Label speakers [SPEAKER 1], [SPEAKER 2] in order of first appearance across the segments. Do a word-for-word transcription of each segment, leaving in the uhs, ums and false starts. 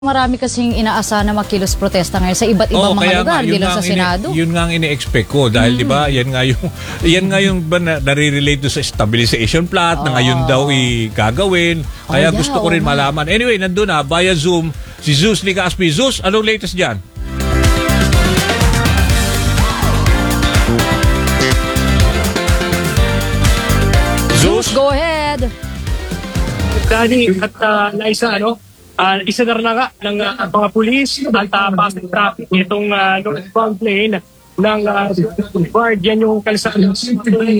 [SPEAKER 1] Marami kasing inaasahan na makilos protesta ngayon sa iba't ibang
[SPEAKER 2] Oo,
[SPEAKER 1] mga lugar,
[SPEAKER 2] nga,
[SPEAKER 1] di lang sa
[SPEAKER 2] ini-
[SPEAKER 1] Senado.
[SPEAKER 2] Yun nga ang ini-expect ko dahil
[SPEAKER 1] Mm.
[SPEAKER 2] 'di ba, yan nga yung yan nga yung ba na, nare-relate do sa stabilization plot na ngayon daw i-gagawin. Kaya
[SPEAKER 1] Oh,
[SPEAKER 2] gusto
[SPEAKER 1] yeah,
[SPEAKER 2] ko rin
[SPEAKER 1] oo nga.
[SPEAKER 2] malaman. Anyway, nandun na via Zoom si Zeus Licaspi. Zeus, anong latest diyan? Zeus,
[SPEAKER 1] Go ahead.
[SPEAKER 3] Dani at uh, Liza, ano, uh, isa na rin na nga ng uh, mga pulis at uh, passing traffic itong uh, northbound lane ng uh, guard. Yan yung kalsada sa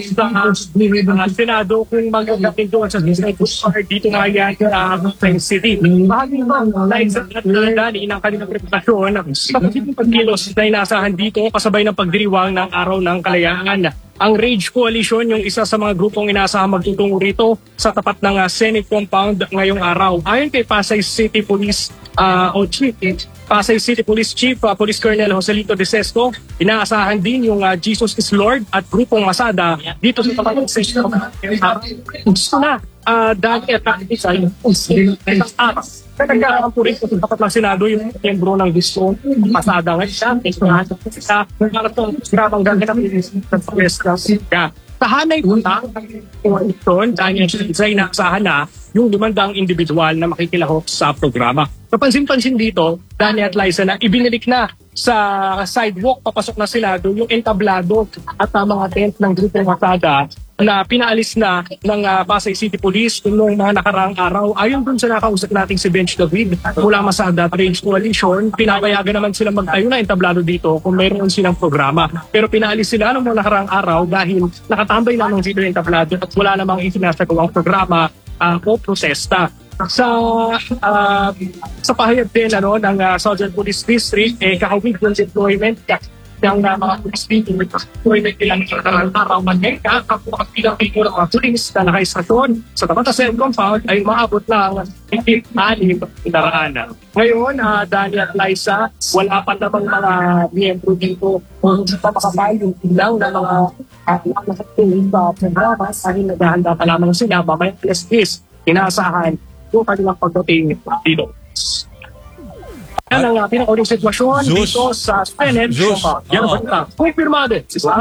[SPEAKER 3] uh, Senado kung magagating doon sa guard dito nga yan sa uh, City. Bahagi ba, Liza at uh, Dani, ng kanilang reputasyon sa posibleng pagkilos na inasahan dito kasabay ng pagdiriwang ng Araw ng Kalayaan. Ang Rage Coalition, yung isa sa mga grupong inaasahan magtutungo rito sa tapat ng uh, Senate compound ngayong araw. Ayon kay Pasay City Police uh, o Chief, Pasay City Police Chief, uh, Police Colonel Joselito De Sesto, inaasahan din yung uh, Jesus is Lord at grupong Masada dito sa tapat ng Senate. Gusto na, uh, dahil at isa yung isang atas. Nagkakarampo rin sa tapat ng Senado yung membro ng gusto Masada ngayon siya. Sa para itong grabang gagawin ng pagkesta. Tahanay punta kung ito dahil sa inaasahan na yung limandang individual na makikilahok sa programa. Kapansin-pansin dito, Dani at Liza, na ibinilik na sa sidewalk papasok na Senado yung entablado at uh, mga tent ng Grupo Masada na pinaalis na ng uh, Pasay City Police noong mga nakaraang araw. Ayon dun sa nakausap nating si Bench David mula Masada at Rage Coalition, pinapayagan naman silang magtayo na entablado dito kung mayroon silang programa. Pero pinaalis sila noong mga nakaraang araw dahil nakatambay lamang dito yung entablado at wala namang isinasagawang programa uh, o protesta. Sa uh, sa pahayag din ano, ng uh, Southern Police District, eh, kahawig ng deployment ng uh, mga police dito, deployment nila ng araw magmeka, kapag ilang pito ng mga police na nakaistasyon sa tapat sa Senate compound ay maabot lang higit anim na Ngayon, uh, Dani at Liza, wala pa namang mga miyembro dito kung hindi pa makapayong yung ilang na mga nakatulong sa programa dahil naghahanda pa lamang sila mamaya plus is inaasahan yung kanilang pagdating dito. Yan ang uh, pinakauling sitwasyon
[SPEAKER 2] Zeus.
[SPEAKER 3] dito sa Senate.
[SPEAKER 2] Zeus.
[SPEAKER 3] Yan ang
[SPEAKER 2] Oo.
[SPEAKER 3] balita. Kumpirmado.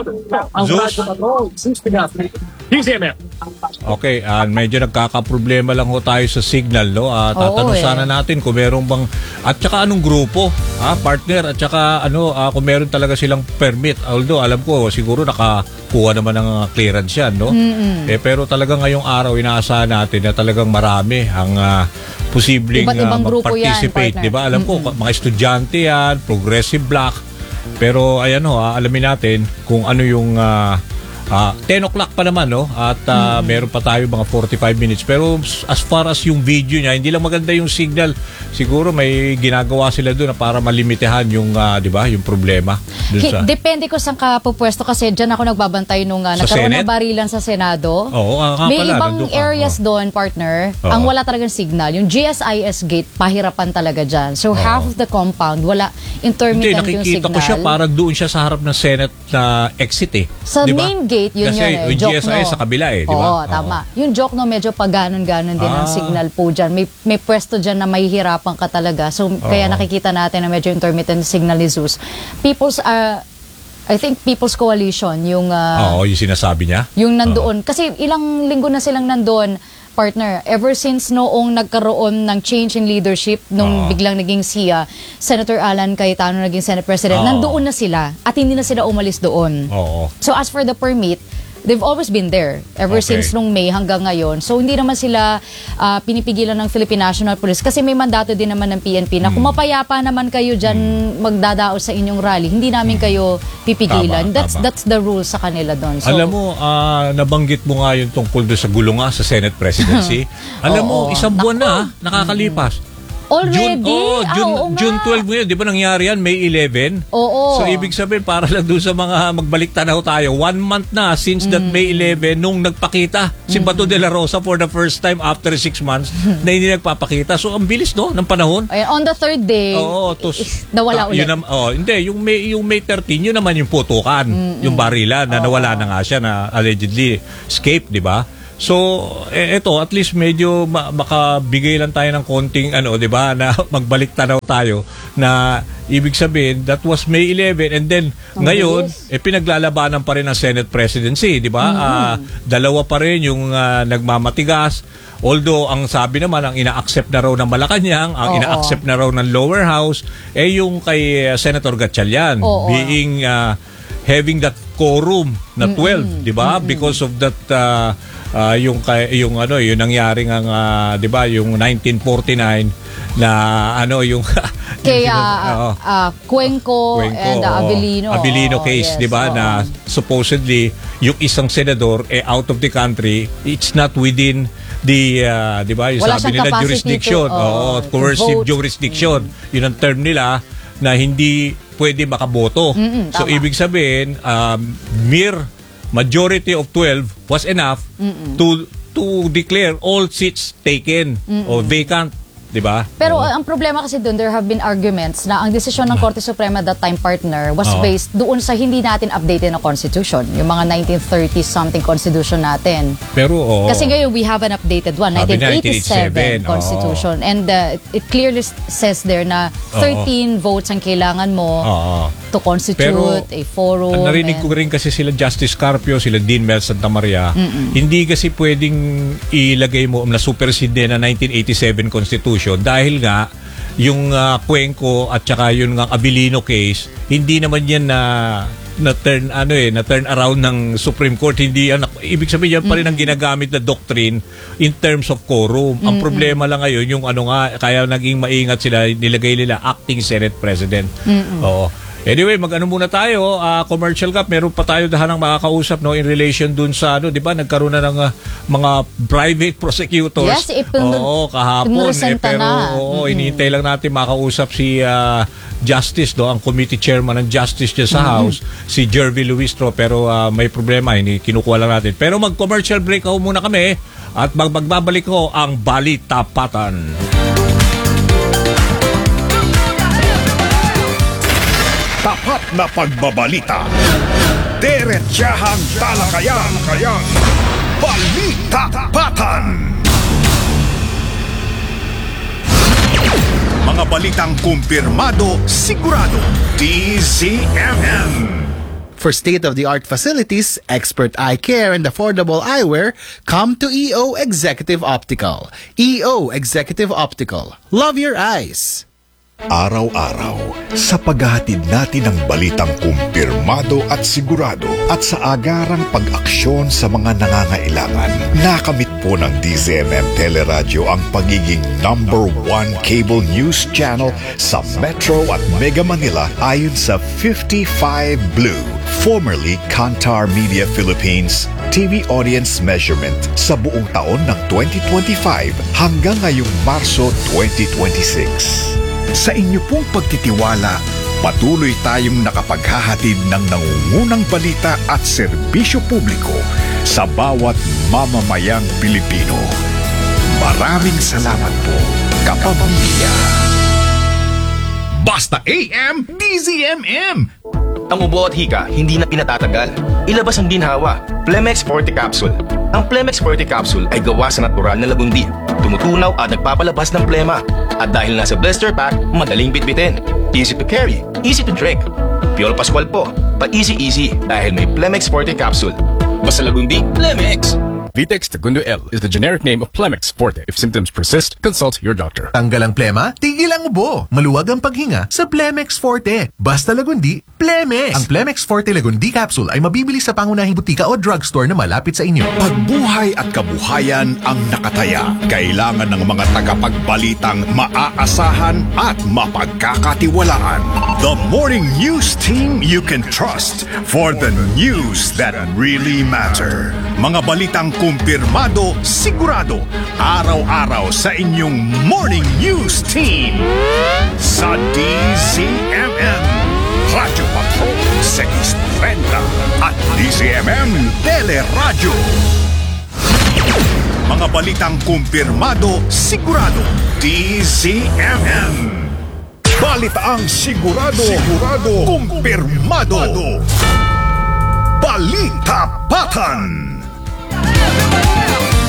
[SPEAKER 3] Ang
[SPEAKER 2] Zeus.
[SPEAKER 3] radyo na to, Zeus Licaspi. D C M M.
[SPEAKER 2] Okay, uh, medyo nagkakaproblema lang ho tayo sa signal, no? Uh, tatanong
[SPEAKER 1] Oo, eh.
[SPEAKER 2] sana natin kung meron bang at saka anong grupo, ha, partner, at saka ano, uh, kung meron talaga silang permit. Although alam ko siguro nakakuha naman ng uh, clearance yan, no?
[SPEAKER 1] Mm-mm.
[SPEAKER 2] Eh pero talaga ngayong araw inaasahan natin na talagang marami ang uh, posibleng
[SPEAKER 1] Iba't ibang
[SPEAKER 2] uh,
[SPEAKER 1] grupo yan,
[SPEAKER 2] mag-participate,
[SPEAKER 1] partner.
[SPEAKER 2] 'di ba? Alam ko mga estudyante yan, progressive bloc. Pero ayan ho, ah, alamin natin kung ano yung ah, ah, ten o'clock pa naman, no? At ah, meron pa tayo mga forty-five minutes. Pero as far as yung video niya, hindi lang maganda yung signal. Siguro may ginagawa sila doon para malimitahan yung, ah, 'di ba, yung problema dun
[SPEAKER 1] Ki-
[SPEAKER 2] sa.
[SPEAKER 1] Depende ko saan ka pupwesto kasi dyan ako nagbabantay nung uh,
[SPEAKER 2] Sa
[SPEAKER 1] nagkaroon
[SPEAKER 2] Senate?
[SPEAKER 1] ng barilan sa Senado.
[SPEAKER 2] Oo, ah, nga
[SPEAKER 1] May
[SPEAKER 2] pala,
[SPEAKER 1] ibang
[SPEAKER 2] nandun ka.
[SPEAKER 1] areas
[SPEAKER 2] Oo.
[SPEAKER 1] doon, partner,
[SPEAKER 2] Oo.
[SPEAKER 1] ang wala talagang signal. Yung G S I S gate, pahirapan talaga dyan. So half of the compound, wala
[SPEAKER 2] Hindi,
[SPEAKER 1] intermittent yung
[SPEAKER 2] nakikita
[SPEAKER 1] signal.
[SPEAKER 2] ko siya parang doon siya sa harap ng Senate na exit eh.
[SPEAKER 1] Sa
[SPEAKER 2] Di ba?
[SPEAKER 1] main gate, yun
[SPEAKER 2] Kasi
[SPEAKER 1] yun eh.
[SPEAKER 2] yung G S I S
[SPEAKER 1] Jokno.
[SPEAKER 2] sa kabila eh, di ba?
[SPEAKER 1] Oo, tama. Yung Jokno, medyo paganon-ganon din ang
[SPEAKER 2] Ah.
[SPEAKER 1] signal po dyan. May, may pwesto dyan na mahihirapan ka talaga. So, kaya
[SPEAKER 2] Oo.
[SPEAKER 1] nakikita natin na medyo intermittent signal ni Zeus. People's, uh, I think People's Coalition, yung, uh,
[SPEAKER 2] Oo, yung sinasabi niya.
[SPEAKER 1] yung nandoon. Kasi ilang linggo na silang nandoon, partner. Ever since noong nagkaroon ng change in leadership, nung
[SPEAKER 2] Oo.
[SPEAKER 1] biglang naging siya, Senator Alan Cayetano naging Senate President,
[SPEAKER 2] Oo.
[SPEAKER 1] nandoon na sila at hindi na sila umalis doon.
[SPEAKER 2] Oo.
[SPEAKER 1] So as for the permit, they've always been there ever
[SPEAKER 2] Okay.
[SPEAKER 1] since nung May hanggang ngayon. So hindi naman sila ah, pinipigilan ng Philippine National Police kasi may mandato din naman ng P N P na kung mapayapa naman kayo dyan magdadaos sa inyong rally, hindi namin kayo pipigilan.
[SPEAKER 2] Tama,
[SPEAKER 1] that's
[SPEAKER 2] tama.
[SPEAKER 1] that's the rule sa kanila doon. So,
[SPEAKER 2] Alam mo, ah, nabanggit mo nga yung tungkol doon sa gulong nga sa Senate presidency. Alam mo,
[SPEAKER 1] Oo.
[SPEAKER 2] isang buwan na ah, nakakalipas.
[SPEAKER 1] already?
[SPEAKER 2] June, oh,
[SPEAKER 1] Ah,
[SPEAKER 2] June,
[SPEAKER 1] oo nga.
[SPEAKER 2] June twelve ngayon, di ba nangyari yan? May eleven?
[SPEAKER 1] Oo.
[SPEAKER 2] So, ibig sabihin, para lang doon sa mga magbalik tanaw tayo, one month na since that
[SPEAKER 1] Mm.
[SPEAKER 2] May eleven, nung nagpakita si Bato de la Rosa for the first time after six months, na hindi nagpapakita. So, ang bilis, no, ng panahon.
[SPEAKER 1] Ayan, on the third day,
[SPEAKER 2] Oo, tos,
[SPEAKER 1] is- nawala
[SPEAKER 2] ah,
[SPEAKER 1] ulit.
[SPEAKER 2] Yun, nam- oh, hindi, yung May, yung May thirteen, yun naman yung putukan, yung barila na nawala na nga siya na allegedly escape, di ba? So, eh, eto, at least medyo ma- makabigay lang tayo ng konting, ano, di ba, na magbalik tanaw tayo na ibig sabihin, that was May eleventh and then
[SPEAKER 1] Ang
[SPEAKER 2] ngayon,
[SPEAKER 1] bilis.
[SPEAKER 2] eh, pinaglalabanan pa rin ang Senate presidency, di ba? Ah, dalawa pa rin yung ah, nagmamatigas. Although, ang sabi naman, ang ina-accept na raw ng Malacanang, ang
[SPEAKER 1] Oo.
[SPEAKER 2] ina-accept na raw ng lower house, eh yung kay ah, Senator Gatchalian,
[SPEAKER 1] Oo.
[SPEAKER 2] being ah, having that quorum na twelve, di ba? Because of that uh, uh, yung kay yung ano, yung nangyari ng uh, di ba, yung nineteen forty-nine na ano yung
[SPEAKER 1] Kaya
[SPEAKER 2] Oo.
[SPEAKER 1] uh, Cuenco,
[SPEAKER 2] Cuenco,
[SPEAKER 1] and uh,
[SPEAKER 2] oo.
[SPEAKER 1] Abilino.
[SPEAKER 2] Abilino
[SPEAKER 1] Oo,
[SPEAKER 2] case,
[SPEAKER 1] yes,
[SPEAKER 2] di ba,
[SPEAKER 1] oo.
[SPEAKER 2] na supposedly yung isang senador eh out of the country, it's not within the uh, di ba, yung
[SPEAKER 1] Wala
[SPEAKER 2] sabi
[SPEAKER 1] siyang
[SPEAKER 2] nila
[SPEAKER 1] capacity
[SPEAKER 2] jurisdiction,
[SPEAKER 1] to, oo,
[SPEAKER 2] oo,
[SPEAKER 1] to
[SPEAKER 2] coercive
[SPEAKER 1] vote.
[SPEAKER 2] jurisdiction. Yun ang term nila na hindi pwede makaboto.
[SPEAKER 1] Mm-mm,
[SPEAKER 2] So
[SPEAKER 1] tama.
[SPEAKER 2] ibig sabihin, um, mere majority of twelve was enough to to declare all seats taken or vacant, di ba?
[SPEAKER 1] Pero
[SPEAKER 2] Oo.
[SPEAKER 1] uh, ang problema kasi doon, there have been arguments na ang desisyon ng Korte Suprema at that time, partner, was
[SPEAKER 2] Oo.
[SPEAKER 1] based doon sa hindi natin updated na constitution. Yung mga nineteen thirty something constitution natin.
[SPEAKER 2] Pero oo.
[SPEAKER 1] Kasi ngayon, we have an updated one,
[SPEAKER 2] Sabi
[SPEAKER 1] nineteen
[SPEAKER 2] nineteen
[SPEAKER 1] eighty-seven
[SPEAKER 2] eighty-seven,
[SPEAKER 1] constitution. And uh, it, it clearly s- says there na thirteen votes ang kailangan mo
[SPEAKER 2] Oo.
[SPEAKER 1] to constitute
[SPEAKER 2] Pero,
[SPEAKER 1] a forum.
[SPEAKER 2] Ang narinig ko
[SPEAKER 1] and-
[SPEAKER 2] rin kasi sila Justice Carpio, sila Dean Mel Santa Maria, hindi kasi pwedeng ilagay mo na supersede na nineteen eighty-seven Constitution dahil nga yung uh, Cuenco at saka yung nga Abilino case, hindi naman yan na na turn ano eh na turn around ng Supreme Court, hindi yan, ibig sabihin yan pa rin ang ginagamit na doctrine in terms of quorum. Ang problema lang ngayon yung ano nga, kaya naging maingat sila, nilagay nila acting Senate President. Oo. Anyway, mag-ano muna tayo, ah, commercial gap, meron pa tayo dahanang makakausap, no, in relation dun sa ano, 'di ba? Nagkaroon na ng ah, mga private prosecutors.
[SPEAKER 1] Yes, ipin-
[SPEAKER 2] Oo, kahapon eh,
[SPEAKER 1] pinresenta
[SPEAKER 2] pero
[SPEAKER 1] na.
[SPEAKER 2] oo, hinihintay lang natin makausap si ah, Justice, do, ang committee chairman ng Justice dyan sa House, si Jervy Luistro, pero ah, may problema, hindi kinukuha lang natin. Pero mag-commercial break ako muna kami at mag magbabalik ko ang Balitapatan.
[SPEAKER 4] Tapat na pagbabalita. Diretsahang talakayan. Balitapatan. Mga balitang kumpirmado, sigurado. D Z M M.
[SPEAKER 5] For state-of-the-art facilities, expert eye care, and affordable eyewear, come to E O Executive Optical. E O Executive Optical. Love your eyes.
[SPEAKER 4] Araw-araw, sa paghahatid natin ng balitang kumpirmado at sigurado at sa agarang pag-aksyon sa mga nangangailangan, nakamit po ng D Z M M Teleradyo ang pagiging number one cable news channel sa Metro at Mega Manila ayon sa fifty-five Blue, formerly Kantar Media Philippines, T V audience measurement sa buong taon ng twenty twenty-five hanggang ngayong Marso twenty twenty-six. Sa inyo pong pagtitiwala, patuloy tayong nakapaghahatid ng nangungunang balita at serbisyo publiko sa bawat mamamayang Pilipino. Maraming salamat po, kapamilya.
[SPEAKER 6] Basta A M, D Z M M!
[SPEAKER 7] Ang ubo at hika, hindi na pinatatagal. Ilabas ang ginhawa. Plemex Forte Capsule. Ang Plemex Forte Capsule ay gawa sa natural na lagundi. Tumutunaw at nagpapalabas ng plema. At dahil nasa blister pack, madaling bitbitin. Easy to carry, easy to drink. Piolo Pascual po, pa-easy-easy dahil may Plemex Forte Capsule. Basta lagundi, Plemex!
[SPEAKER 8] Vitex Segundo L is the generic name of Plemex Forte. If symptoms persist, consult your doctor.
[SPEAKER 9] Tanggal ang plema, tigil ang ubo. Maluwag ang paghinga sa Plemex Forte. Basta lagundi, Plemex! Ang Plemex Forte Lagundi Capsule ay mabibili sa pangunahing butika o drugstore na malapit sa inyo.
[SPEAKER 4] Pagbuhay at kabuhayan ang nakataya. Kailangan ng mga tagapagbalitang maaasahan at mapagkakatiwalaan. The morning news team you can trust for the news that really matter. Mga balitang kumpirmado, sigurado, araw-araw sa inyong morning news team. Sa D Z M M, Radyo Patrol six thirty at D Z M M Teleradyo. Mga balitang kumpirmado, sigurado, D Z M M. Balitaang sigurado, sigurado, kumpirmado. Balitapatan.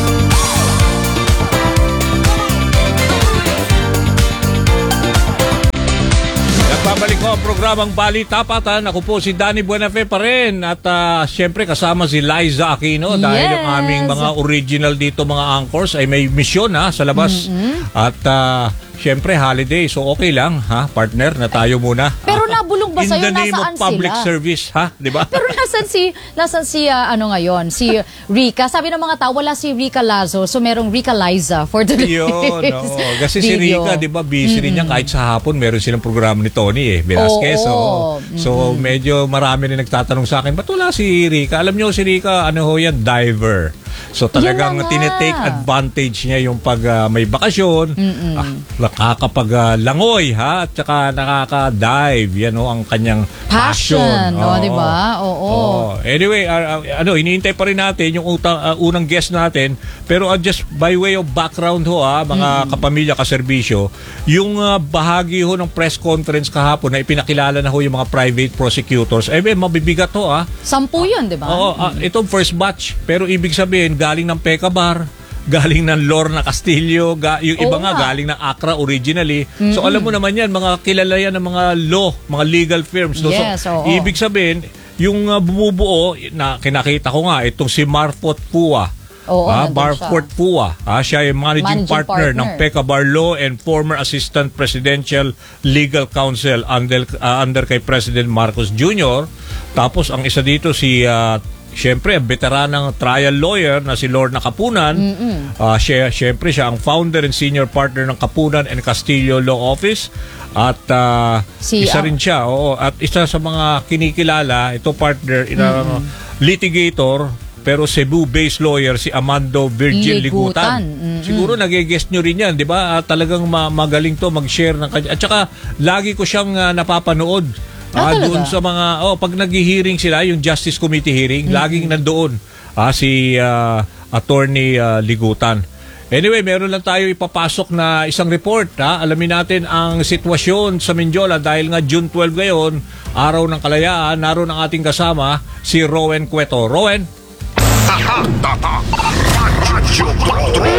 [SPEAKER 2] Balik ko ang programang Bali Tapatan. Ako po si Danny Buenafe pa rin. At uh, syempre kasama si Liza Aquino. Dahil
[SPEAKER 1] Yes.
[SPEAKER 2] yung aming mga original dito mga anchors ay may misyon ha, sa labas.
[SPEAKER 1] Mm-hmm.
[SPEAKER 2] At uh, syempre holiday. So okay lang ha, partner na tayo muna.
[SPEAKER 1] Pero nabulong ba
[SPEAKER 2] In
[SPEAKER 1] sa'yo?
[SPEAKER 2] the name
[SPEAKER 1] Nasaan
[SPEAKER 2] of public
[SPEAKER 1] sila?
[SPEAKER 2] service ha, di ba?
[SPEAKER 1] Pero nasan si, nasan si ah, ano ngayon? Si Rica. Sabi ng mga tao, wala si Rica Lazo. So merong Rica Liza for today's
[SPEAKER 2] Yun, oo. Kasi si
[SPEAKER 1] video.
[SPEAKER 2] Rica, di ba, busy rin niya kahit sa hapon meron silang programa ni Tony eh, Velasquez.
[SPEAKER 1] Oo.
[SPEAKER 2] Oo. So medyo marami rin nagtatanong sa akin, ba't wala si Rica? Alam niyo si Rica, ano ho yan, diver. So talagang
[SPEAKER 1] Yan na nga.
[SPEAKER 2] tinitake advantage niya yung pag ah, may bakasyon, ah, nakakapag ah, langoy ha, at saka nakaka-dive. Yan ho ang kanyang passion.
[SPEAKER 1] Passion, no,
[SPEAKER 2] Oo.
[SPEAKER 1] di ba? Oo.
[SPEAKER 2] Anyway, ah, ah, ano, hinihintay pa rin natin yung utang, ah, unang guest natin. Pero ah, just by way of background ho, ah, mga kapamilya, kaserbisyo, yung ah, bahagi ho ng press conference kahapon na ipinakilala na ho yung mga private prosecutors, eh, eh mabibigat ho ah.
[SPEAKER 1] Sampu yun, di ba?
[SPEAKER 2] Oo, ah, itong first batch. Pero ibig sabihin, galing ng Pecabar, galing ng Lorna Castillo, ga, yung iba
[SPEAKER 1] Oo
[SPEAKER 2] nga
[SPEAKER 1] nga.
[SPEAKER 2] galing ng Accra originally. So alam mo naman yan, mga kilala yan ng mga law, mga legal firms. No?
[SPEAKER 1] Yes,
[SPEAKER 2] so,
[SPEAKER 1] oo.
[SPEAKER 2] ibig sabihin, yung uh, bumubuo, na kinakita ko nga, itong si Marfot Pua.
[SPEAKER 1] Oo,
[SPEAKER 2] Ah,
[SPEAKER 1] nandun
[SPEAKER 2] Marfot Pua. Ah, siya yung managing,
[SPEAKER 1] Managing
[SPEAKER 2] partner,
[SPEAKER 1] partner.
[SPEAKER 2] ng Pecabar Law and former assistant presidential legal counsel under, ah, under kay President Marcos Junior Tapos ang isa dito si ah, Siyempre, veteranang trial lawyer na si Lorna Kapunan. Uh, siya, siyempre, siya ang founder and senior partner ng Kapunan and Castillo Law Office. At uh,
[SPEAKER 1] Si,
[SPEAKER 2] isa
[SPEAKER 1] ah,
[SPEAKER 2] rin siya. Oo, at isa sa mga kinikilala, ito partner, inang litigator, pero Cebu-based lawyer, si Amando Virgil Ligutan.
[SPEAKER 1] Ligutan. Mm-mm.
[SPEAKER 2] Siguro nag-guest nyo rin yan, di ba? At talagang ma- magaling to mag-share ng kanya. At saka, lagi ko siyang uh, napapanood.
[SPEAKER 1] Ah,
[SPEAKER 2] Ah,
[SPEAKER 1] talaga?
[SPEAKER 2] doon sa mga oh pag naghi-hearing sila, yung Justice Committee hearing, laging nandoon ah, si ah, Attorney ah, Ligutan. Anyway, meron lang tayo ipapasok na isang report. Ha? Alamin natin ang sitwasyon sa Mindiola dahil nga June twelve ngayon, araw ng kalayaan. Naroon ang ating kasama si Rowen Cueto. Rowen?
[SPEAKER 4] Tatak, tatak, Radyo Patrol.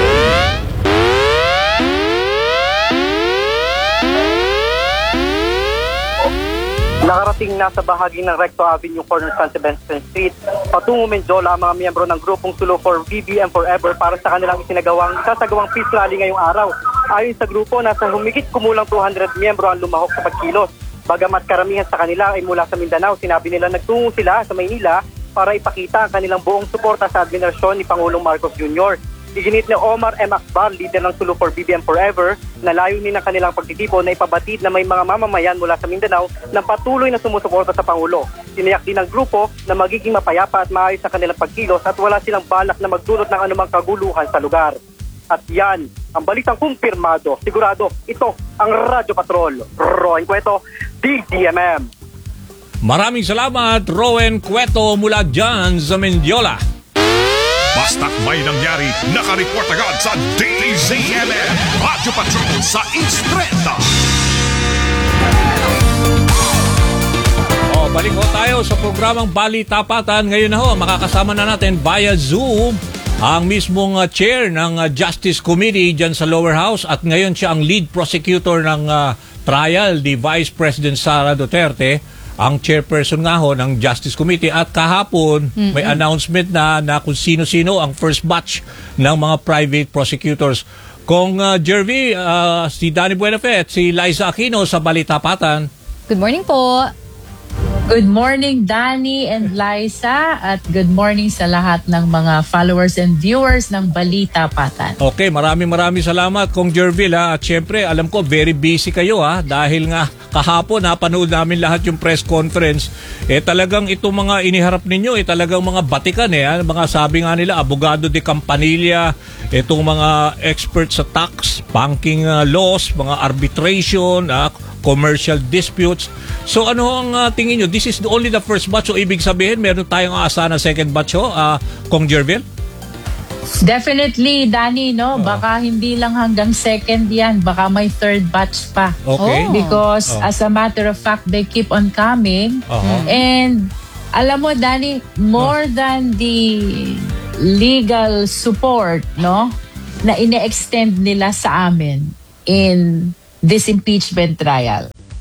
[SPEAKER 10] Nakarating na sa bahagi ng Recto Avenue, corner San Sebastian Street, patungo Menjola ang mga miyembro ng grupong Sulu for B B M Forever para sa kanilang isinagawang sasagawang peace rally ngayong araw. Ayon sa grupo, nasa humigit kumulang two hundred miyembro ang lumahok sa pagkilos. Bagamat karamihan sa kanila ay mula sa Mindanao, sinabi nila nagtungo sila sa Maynila para ipakita ang kanilang buong suporta sa administrasyon ni Pangulong Marcos Junior Iginit ni Omar M. Akbar, leader ng Sulu for B B M Forever, na layunin ng kanilang pagtitipon na ipabatid na may mga mamamayan mula sa Mindanao na patuloy na sumusuporta sa Pangulo. Tiniyak din ng grupo na magiging mapayapa at maayos sa kanilang pagkilos at wala silang balak na magdulot ng anumang kaguluhan sa lugar. At yan, ang balitang kumpirmado. Sigurado, ito ang Radyo Patrol. Roen Cueto, D Z M M.
[SPEAKER 2] Maraming salamat, Rowen Cueto mula dyan sa Mendiola.
[SPEAKER 4] Basta't may nangyari, nakareport agad sa D Z M M. Radyo Patrol sa Instreta.
[SPEAKER 2] Oh, balik ho tayo sa programang Bali Tapatan. Ngayon na ho, makakasama na natin via Zoom ang mismong uh, chair ng uh, Justice Committee dyan sa Lower House at ngayon siya ang lead prosecutor ng uh, trial, di Vice President Sara Duterte, ang chairperson nga ho ng Justice Committee. At kahapon, mm-hmm. may announcement na, na kung sino-sino ang first batch ng mga private prosecutors. Kung uh, Jervy, uh, si Danny Buenafe at si Liza Aquino sa Bali Tapatan.
[SPEAKER 1] Good morning po.
[SPEAKER 11] Good morning, Danny and Liza, at good morning sa lahat ng mga followers and viewers ng Balita Patan.
[SPEAKER 2] Okay, maraming maraming salamat Kong Jervil ha. At syempre, alam ko very busy kayo ha dahil nga kahapon napanood namin lahat yung press conference. Eh talagang itong mga iniharap ninyo, eh talagang mga batikan eh. Ha? Mga sabi nga nila, abogado de Campanilla, itong mga experts sa tax, banking uh, laws, mga arbitration, uh, commercial disputes. So ano ang uh, tingin nyo? This is the only the first batch. So ibig sabihin, meron tayong asa na second batch ho, uh, Kong Jervil?
[SPEAKER 11] Definitely, Danny, no? Baka hindi lang hanggang second yan. Baka may third batch pa.
[SPEAKER 2] Okay.
[SPEAKER 11] Oh. Because
[SPEAKER 2] Oh.
[SPEAKER 11] as a matter of fact, they keep on coming.
[SPEAKER 2] Uh-huh.
[SPEAKER 11] And alam mo, Danny, more than the legal support, no? Na ine-extend nila sa amin in this impeachment trial.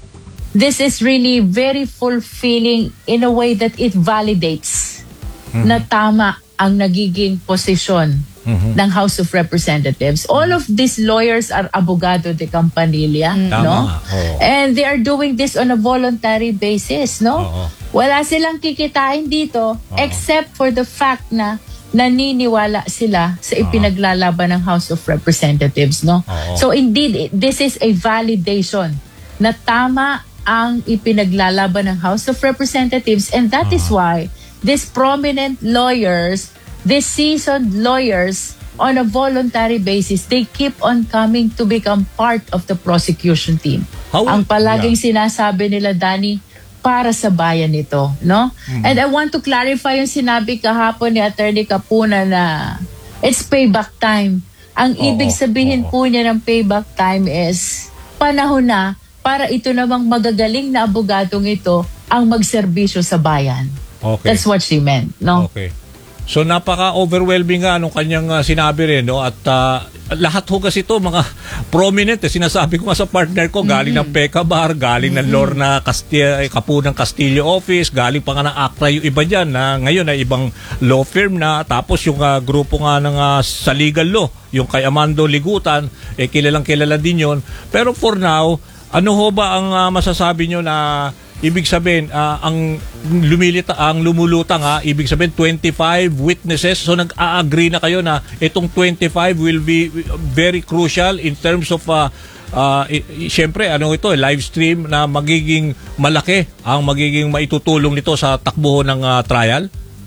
[SPEAKER 11] this is really very fulfilling in a way that it validates
[SPEAKER 2] Mhm.
[SPEAKER 11] na tama ang nagiging posisyon
[SPEAKER 2] Mhm.
[SPEAKER 11] ng House of Representatives. All of these lawyers are abogado de Campanilla,
[SPEAKER 2] Tama
[SPEAKER 11] no?
[SPEAKER 2] nga, oo.
[SPEAKER 11] And they are doing this on a voluntary basis, no?
[SPEAKER 2] Oo.
[SPEAKER 11] Wala silang kikitain dito except for the fact na naniniwala sila sa ipinaglalaban ng House of Representatives, no?
[SPEAKER 2] Oo.
[SPEAKER 11] So indeed, it- this is a validation na tama ang ipinaglalaban ng House of Representatives, and that is why these prominent lawyers, these seasoned lawyers, on a voluntary basis, they keep on coming to become part of the prosecution team.
[SPEAKER 2] How-
[SPEAKER 11] Ang palaging
[SPEAKER 2] yeah.
[SPEAKER 11] sinasabi nila, Danny, para sa bayan ito, no? And I want to clarify yung sinabi kahapon ni Attorney Capuna na it's payback time. Ang
[SPEAKER 2] Oo,
[SPEAKER 11] ibig sabihin
[SPEAKER 2] oo.
[SPEAKER 11] po niya ng payback time is panahon na para ito namang magagaling na abogadong ito ang magserbisyo sa bayan.
[SPEAKER 2] Okay.
[SPEAKER 11] That's what she meant, no?
[SPEAKER 2] Okay. So napaka-overwhelming nga nung kanyang uh, sinabi rin, no? At uh, lahat ho kasi ito mga prominent, eh. Sinasabi ko nga sa partner ko, galing ng P E C A Bar, galing ng Lorna Castilla, Kapunang Castillo Office, galing pa nga ng A C T R A yung iba dyan, na ngayon ay ibang law firm na, tapos yung uh, grupo nga ng uh, sa legal law, yung kay Amando Ligutan, eh kilalang kilala din yon. Pero for now, ano ho ba ang uh, masasabi nyo na ibig sabihin, ah, ang lumilita, ang lumulutang ha, ibig sabihin twenty-five witnesses. So nag-a-agree na kayo na itong twenty-five will be very crucial in terms of uh, uh, i- i- syempre ano ito, live stream na magiging malaki ang magiging maitutulong nito sa takbo ng uh, trial.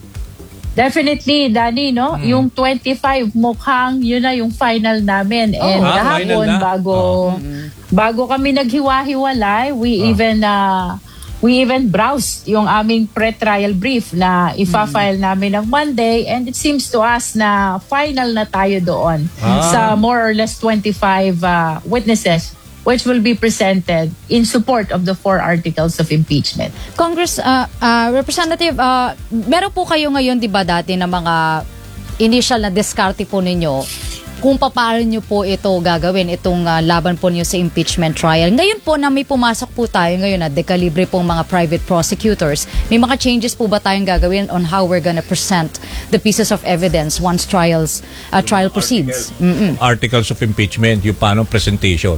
[SPEAKER 11] Definitely, Danny, no? Yung twenty-five mukhang yun na yung final namin. And
[SPEAKER 2] ah,
[SPEAKER 11] kahapon,
[SPEAKER 2] final na?
[SPEAKER 11] bago, bago kami naghiwa-hiwalay, we
[SPEAKER 2] Ah.
[SPEAKER 11] even uh, we even browsed yung aming pre-trial brief na ifa-file namin ng Monday, and it seems to us na final na tayo doon
[SPEAKER 2] Ah.
[SPEAKER 11] sa more or less twenty-five uh, witnesses which will be presented in support of the four articles of impeachment.
[SPEAKER 1] Congress, uh, uh, Representative, uh, meron po kayo ngayon, di ba, dati na mga initial na diskarte po ninyo kung paano nyo po ito gagawin, itong uh, laban po niyo sa impeachment trial. Ngayon po na may pumasok po tayo ngayon na dekalibre pong mga private prosecutors, may mga changes po ba tayong gagawin on how we're gonna present the pieces of evidence once trials uh, trial proceeds? Mm-mm.
[SPEAKER 2] Articles of impeachment, yung paano presentation.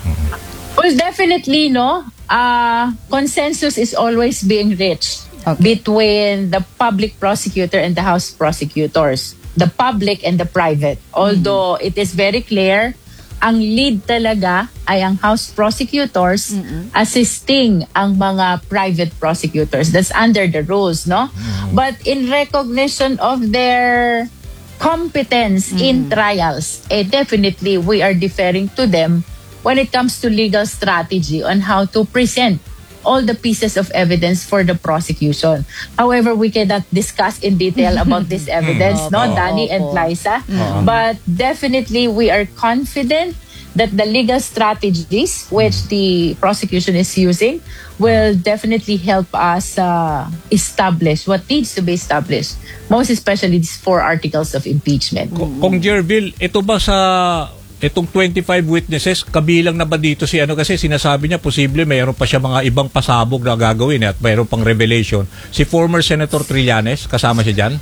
[SPEAKER 11] Well, definitely, no? Uh, consensus is always being reached
[SPEAKER 1] Okay.
[SPEAKER 11] between the public prosecutor and the House prosecutors, the public and the private. Although it is very clear, ang lead talaga ay ang House prosecutors assisting ang mga private prosecutors. That's under the rules, no? But in recognition of their competence in trials, eh, definitely we are deferring to them when it comes to legal strategy on how to present all the pieces of evidence for the prosecution. However, we cannot discuss in detail about this evidence, no,
[SPEAKER 1] Opo,
[SPEAKER 11] Danny and
[SPEAKER 1] opo.
[SPEAKER 11] Liza. But definitely, we are confident that the legal strategies which the prosecution is using will definitely help us uh, establish what needs to be established, most especially these four articles of impeachment.
[SPEAKER 2] Kung Jerville, ito ba sa itong twenty-five witnesses, kabilang na ba dito si ano, kasi sinasabi niya posible mayroon pa siya mga ibang pasabog na gagawin at mayroon pang revelation. Si former Senator Trillanes, kasama siya dyan?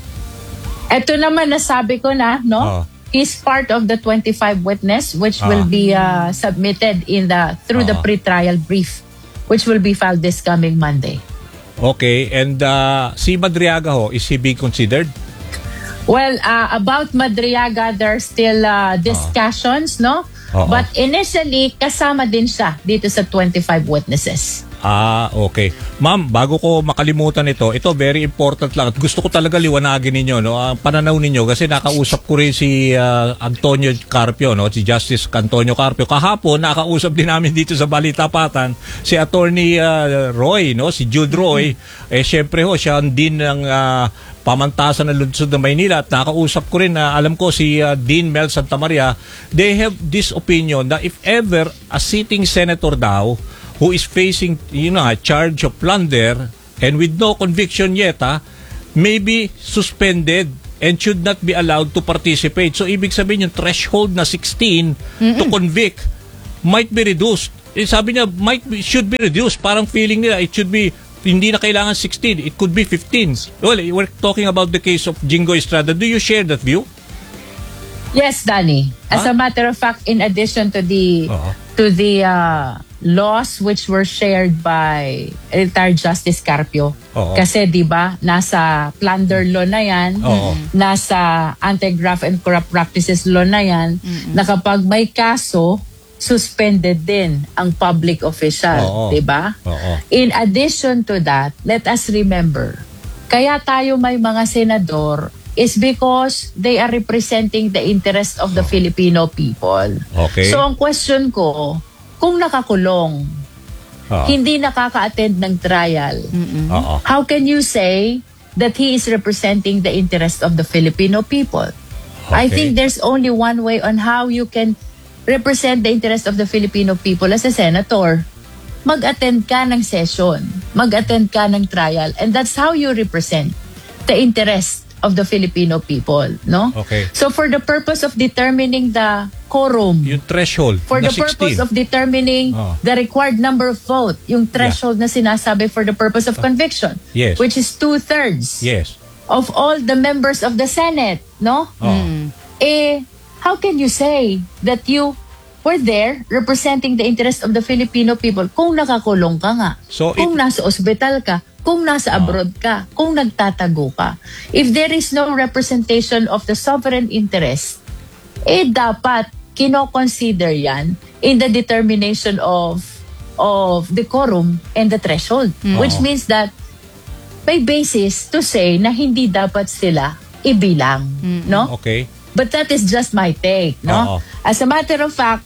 [SPEAKER 11] Ito naman nasabi ko na, no?
[SPEAKER 2] Oo.
[SPEAKER 11] He's part of the twenty-five witness which will
[SPEAKER 2] Ah.
[SPEAKER 11] be uh, submitted in the through the
[SPEAKER 2] Ah.
[SPEAKER 11] pre-trial brief which will be filed this coming Monday.
[SPEAKER 2] Okay, and uh, si Madriaga ho, is he being considered?
[SPEAKER 11] Well, uh, about Madriaga, there's still uh, discussions, no?
[SPEAKER 2] Oo.
[SPEAKER 11] But initially, kasama din siya dito sa twenty-five witnesses.
[SPEAKER 2] Ah, okay. Ma'am, bago ko makalimutan ito, ito very important lang. At gusto ko talaga liwanagin ninyo, no, ang pananaw ninyo, kasi nakausap ko rin si uh, Antonio Carpio, no, si Justice Antonio Carpio. Kahapon nakausap din namin dito sa Balitapatan si Attorney uh, Roy, no, si Jude Roy. Eh syempre ho, siya ang din ng uh, pamantasan ng lungsod ng Maynila, at nakausap ko rin na alam ko si uh, Dean Mel Santamaria. They have this opinion that if ever a sitting senator daw who is facing, you know, a charge of plunder and with no conviction yet, ha, may be suspended and should not be allowed to participate. So, ibig sabihin yung threshold na sixteen to convict might be reduced. eh, sabi niya, might be, should be reduced. Parang feeling nila, it should be, hindi na kailangan sixteen. It could be fifteen. Well, we're talking about the case of Jingo Estrada. Do you share that view?
[SPEAKER 11] Yes, Danny. As
[SPEAKER 2] Huh?
[SPEAKER 11] a matter of fact, in addition to the
[SPEAKER 2] Oo.
[SPEAKER 11] to the uh, laws which were shared by retired Justice Carpio,
[SPEAKER 2] Oo.
[SPEAKER 11] kasi 'di ba, nasa plunder law na 'yan,
[SPEAKER 2] Oo.
[SPEAKER 11] nasa anti-graft and corrupt practices law na 'yan, na kapag may kaso, suspended din ang public official,
[SPEAKER 2] Oo.
[SPEAKER 11] 'di ba?
[SPEAKER 2] Oo.
[SPEAKER 11] In addition to that, let us remember, kaya tayo may mga senador is because they are representing the interest of the Filipino people.
[SPEAKER 2] Okay.
[SPEAKER 11] So ang question ko, kung nakakulong,
[SPEAKER 2] Oo.
[SPEAKER 11] hindi nakaka-attend ng trial,
[SPEAKER 2] Oo.
[SPEAKER 11] how can you say that he is representing the interest of the Filipino people? I
[SPEAKER 2] Okay.
[SPEAKER 11] think there's only one way on how you can represent the interest of the Filipino people as a senator. Mag-attend ka ng session, mag-attend ka ng trial, and that's how you represent the interest of the Filipino people, no?
[SPEAKER 2] Okay.
[SPEAKER 11] So for the purpose of determining the quorum,
[SPEAKER 2] Yung threshold
[SPEAKER 11] for
[SPEAKER 2] na
[SPEAKER 11] the purpose
[SPEAKER 2] sixteen.
[SPEAKER 11] of determining
[SPEAKER 2] Oh.
[SPEAKER 11] the required number of vote, yung threshold na sinasabi for the purpose of conviction,
[SPEAKER 2] Yes.
[SPEAKER 11] which is two-thirds
[SPEAKER 2] Yes.
[SPEAKER 11] of all the members of the Senate, no?
[SPEAKER 2] Oh.
[SPEAKER 11] Eh, how can you say that you were there representing the interest of the Filipino people kung nakakulong ka nga,
[SPEAKER 2] So
[SPEAKER 11] kung
[SPEAKER 2] it-
[SPEAKER 11] nasa ospital ka, kung nasa abroad ka, kung nagtatago ka? If there is no representation of the sovereign interest, eh dapat kino-consider yan in the determination of of the quorum and the threshold, which
[SPEAKER 2] Oo.
[SPEAKER 11] means that may basis to say na hindi dapat sila ibilang, no?
[SPEAKER 2] Okay.
[SPEAKER 11] But that is just my take,
[SPEAKER 2] Oo.
[SPEAKER 11] no? As a matter of fact,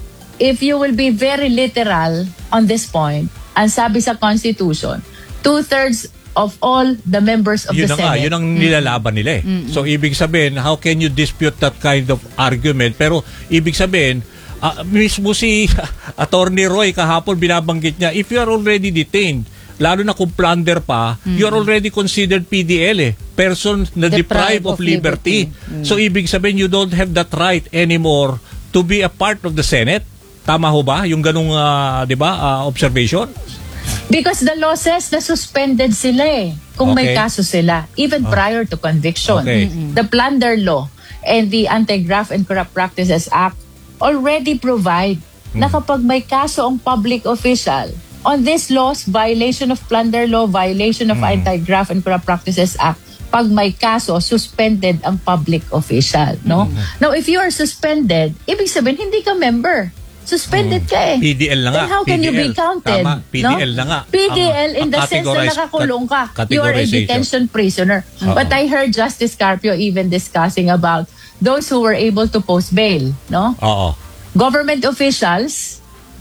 [SPEAKER 11] if you will be very literal on this point, ang sabi sa Constitution, two-thirds of all the members of
[SPEAKER 2] Yun
[SPEAKER 11] the
[SPEAKER 2] na nga,
[SPEAKER 11] Senate.
[SPEAKER 2] yun ang nilalaban nila eh. So, ibig sabihin, how can you dispute that kind of argument? Pero, ibig sabihin, ah, mismo si Attorney Roy kahapon binabanggit niya, if you are already detained, lalo na kung plunder pa, you are already considered P D L eh. Person na deprived
[SPEAKER 1] Deprived
[SPEAKER 2] of
[SPEAKER 1] of
[SPEAKER 2] liberty.
[SPEAKER 1] liberty.
[SPEAKER 2] So, ibig sabihin, you don't have that right anymore to be a part of the Senate. Tama ho ba? Yung ganung, ah, di ba, ah, observation?
[SPEAKER 11] Because the law says na suspended sila eh, kung may
[SPEAKER 2] Okay.
[SPEAKER 11] kaso sila, even prior to conviction.
[SPEAKER 2] Okay.
[SPEAKER 11] The plunder law and the Anti-Graft and Corrupt Practices Act already provide na kapag may kaso ang public official on this laws, violation of plunder law, violation of Anti-Graft and Corrupt Practices Act, pag may kaso, suspended ang public official, no? Now, if you are suspended, ibig sabihin, hindi ka member. Suspended ka eh.
[SPEAKER 2] P D L na nga.
[SPEAKER 11] Then how can you
[SPEAKER 2] P D
[SPEAKER 11] be
[SPEAKER 2] L.
[SPEAKER 11] counted?
[SPEAKER 2] Tama, P D L
[SPEAKER 11] no?
[SPEAKER 2] na nga.
[SPEAKER 11] P D L
[SPEAKER 2] Ang-
[SPEAKER 11] in the
[SPEAKER 2] ang
[SPEAKER 11] sense na
[SPEAKER 2] categorized-
[SPEAKER 11] nakakulong ka.
[SPEAKER 2] cat-
[SPEAKER 11] You are a
[SPEAKER 2] categorization.
[SPEAKER 11] detention prisoner.
[SPEAKER 2] Oo.
[SPEAKER 11] But I heard Justice Carpio even discussing about those who were able to post bail, no?
[SPEAKER 2] Oo.
[SPEAKER 11] Government officials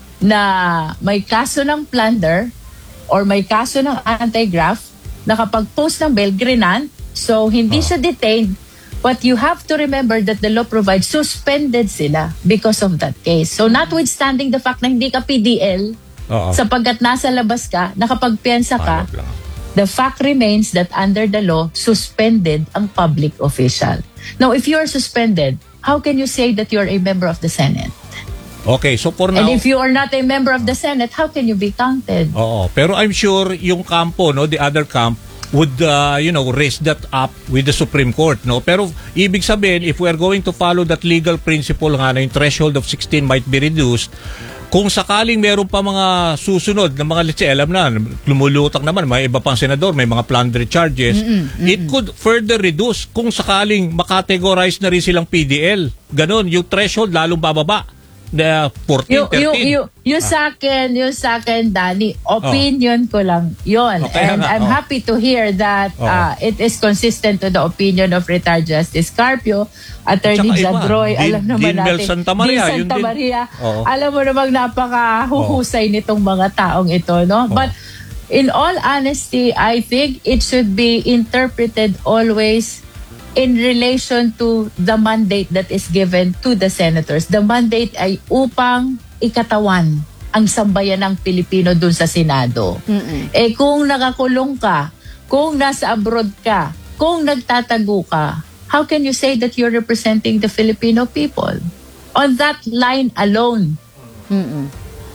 [SPEAKER 11] na may kaso ng plunder or may kaso ng anti-graft, na kapag post ng bail, grinan, so hindi siya detained. But you have to remember that the law provides suspended sila because of that case. So notwithstanding the fact na hindi ka P D L,
[SPEAKER 2] Oo.
[SPEAKER 11] sapagkat nasa labas ka, nakapagpiyansa ka,
[SPEAKER 2] Hanap lang.
[SPEAKER 11] the fact remains that under the law, suspended ang public official. Now, if you are suspended, how can you say that you are a member of the Senate?
[SPEAKER 2] Okay, so for now...
[SPEAKER 11] And if you are not a member of the Senate, how can you be counted?
[SPEAKER 2] Oo, pero I'm sure yung kampo, no, the other camp would uh, you know, raise that up with the Supreme Court, no? Pero ibig sabihin, if we are going to follow that legal principle nga na yung threshold of sixteen might be reduced, kung sakaling meron pa mga susunod na mga, let's say, alam na, lumulutang naman, may iba pang senador, may mga plunder charges, it could further reduce kung sakaling makategorize na rin silang P D L. Ganon, yung threshold lalong bababa. Na fourteen,
[SPEAKER 11] Yung, yung,
[SPEAKER 2] thirteen.
[SPEAKER 11] yung, yung sa akin, yung sa akin, Danny, opinion ko lang yun.
[SPEAKER 2] Okay,
[SPEAKER 11] And
[SPEAKER 2] nga,
[SPEAKER 11] I'm
[SPEAKER 2] oh.
[SPEAKER 11] happy to hear that
[SPEAKER 2] Oo.
[SPEAKER 11] uh, it is consistent to the opinion of retired Justice Carpio, Attorney
[SPEAKER 2] At saka iba,
[SPEAKER 11] Jadroy,
[SPEAKER 2] Dean-
[SPEAKER 11] alam naman
[SPEAKER 2] Dean Mel
[SPEAKER 11] natin.
[SPEAKER 2] Santa Maria,
[SPEAKER 11] Dean
[SPEAKER 2] yun
[SPEAKER 11] Santa
[SPEAKER 2] din.
[SPEAKER 11] Maria.
[SPEAKER 2] Oo.
[SPEAKER 11] Alam mo namang napakahuhusay nitong mga taong ito, no? But in all honesty, I think it should be interpreted always in relation to the mandate that is given to the senators. The mandate ay upang ikatawan ang sambayan ng Pilipino dun sa Senado. Eh kung nakakulong ka, kung nasa abroad ka, kung nagtatago ka, how can you say that you're representing the Filipino people? On that line alone,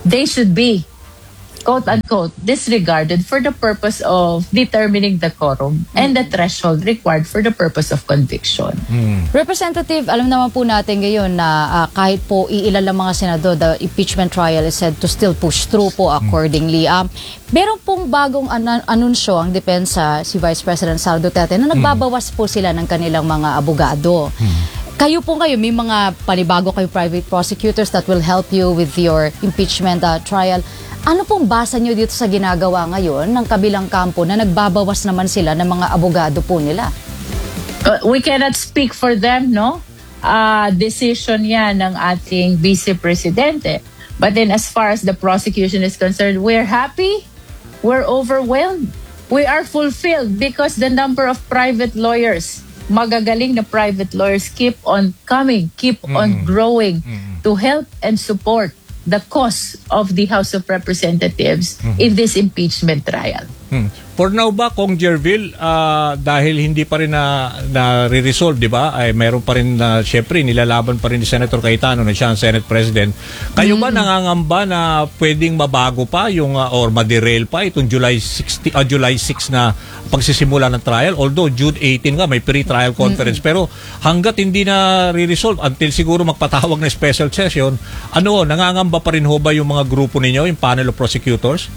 [SPEAKER 11] they should be, quote-unquote, disregarded for the purpose of determining the quorum and the threshold required for the purpose of conviction.
[SPEAKER 1] Representative, alam naman po natin ngayon na uh, kahit po iilan lang mga senador, the impeachment trial is said to still push through po accordingly. Um, meron pong bagong an- anunsyo ang depensa, si Vice President Sara Duterte, na nagbabawas po sila ng kanilang mga abogado. Kayo po kayo, may mga panibago kayo private prosecutors that will help you with your impeachment uh, trial. Ano pong basa nyo dito sa ginagawa ngayon ng kabilang kampo na nagbabawas naman sila ng mga abogado po nila?
[SPEAKER 11] Uh, we cannot speak for them, no? Uh, decision yan ng ating Vice Presidente. But then as far as the prosecution is concerned, we're happy, we're overwhelmed, we are fulfilled because the number of private lawyers, magagaling na private lawyers, keep on coming, keep mm-hmm. on growing mm-hmm. to help and support the cause of the House of Representatives mm-hmm. in this impeachment trial.
[SPEAKER 2] Hmm. For now ba, Kong Jervil, uh, dahil hindi pa rin na, na re-resolve, di ba? Ay meron pa rin na, uh, syempre, nilalaban pa rin ni Senator Cayetano na siya ang Senate President. Kayo mm. ba nangangamba na pwedeng mabago pa yung, uh, or ma-derail pa itong July sixth, uh, July sixth na pagsisimula ng trial? Although June eighteenth nga, may pre-trial conference. Mm-hmm. Pero hanggat hindi na re-resolve, until siguro magpatawag na special session, ano, nangangamba pa rin ho ba yung mga grupo ninyo, yung panel of prosecutors?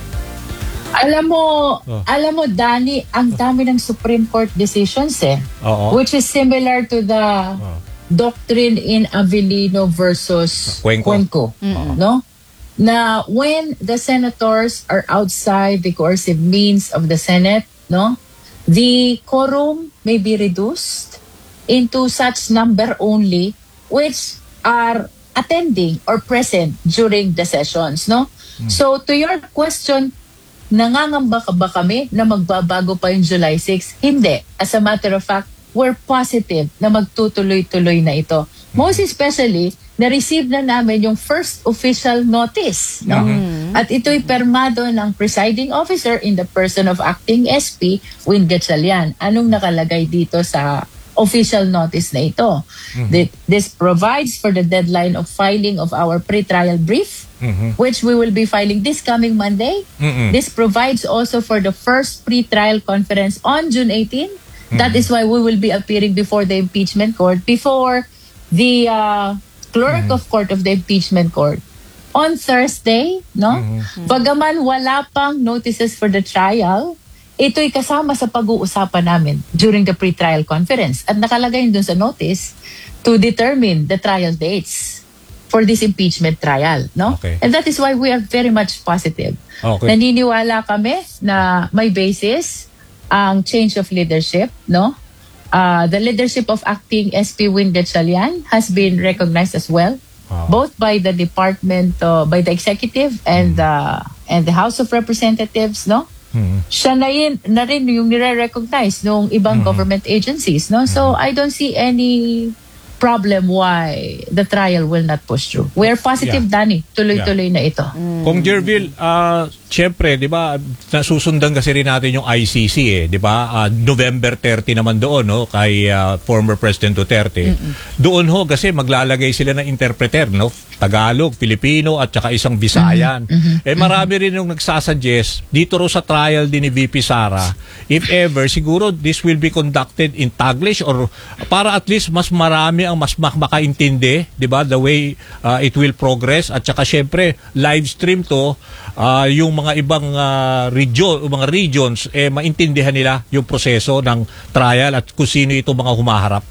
[SPEAKER 11] Alam mo,
[SPEAKER 2] oh.
[SPEAKER 11] alam mo, Danny, ang dami ng Supreme Court decisions eh.
[SPEAKER 2] Oo.
[SPEAKER 11] Which is similar to the oh. doctrine in Avellino versus
[SPEAKER 2] Cuenco.
[SPEAKER 11] Cuenco, mm-hmm. no? Na when the senators are outside the coercive means of the Senate, no? The quorum may be reduced into such number only which are attending or present during the sessions, no? Mm. So to your question, nangangamba ka ba kami na magbabago pa yung July sixth? Hindi. As a matter of fact, we're positive na magtutuloy-tuloy na ito. Most especially, na-receive na namin yung first official notice. No? Mm-hmm. At ito'y permado ng presiding officer in the person of acting S P, Win Gatchalian. Anong nakalagay dito sa official notice na ito? Mm-hmm. This provides for the deadline of filing of our pre-trial brief, mm-hmm. which we will be filing this coming Monday. Mm-hmm. This provides also for the first pre-trial conference on June eighteenth. Mm-hmm. That is why we will be appearing before the impeachment court, before the uh, clerk mm-hmm. of court of the impeachment court on Thursday. No, mm-hmm. Bagaman wala pang notices for the trial, ito'y kasama sa pag-uusapan namin during the pre-trial conference. At nakalagay dun sa notice to determine the trial dates for this impeachment trial, no?
[SPEAKER 2] Okay.
[SPEAKER 11] And that is why we are very much positive.
[SPEAKER 2] Okay.
[SPEAKER 11] Naniniwala kami na may basis ang change of leadership, no? Uh, the leadership of acting S P Win Gatchalian has been recognized as well, wow. both by the department, uh, by the executive and, mm. uh, and the House of Representatives, no? Mm-hmm. Siya na, yun, na rin yung nire-recognize ng ibang mm-hmm. government agencies, no? So mm-hmm. I don't see any problem why the trial will not push through. We're positive, yeah. Danny. Tuloy-tuloy yeah. na ito.
[SPEAKER 2] Mm. Kung Jervil, uh, siyempre, di ba, nasusundan kasi rin natin yung I C C eh, di ba? Uh, November thirtieth naman doon, no? Kay uh, former President Duterte. Mm-mm. Doon ho, kasi maglalagay sila ng interpreter, no? Tagalog, Filipino, at saka isang Visayan. Mm-hmm. Eh, marami rin yung nagsasuggest, dito ro sa trial din ni V P Sara, if ever, siguro this will be conducted in Taglish or para at least mas marami ang mas makaintindi, di ba, the way uh, it will progress, at saka syempre live stream to, uh, yung mga ibang uh, region, mga regions eh maintindihan nila yung proseso ng trial at kung sino ito mga humaharap.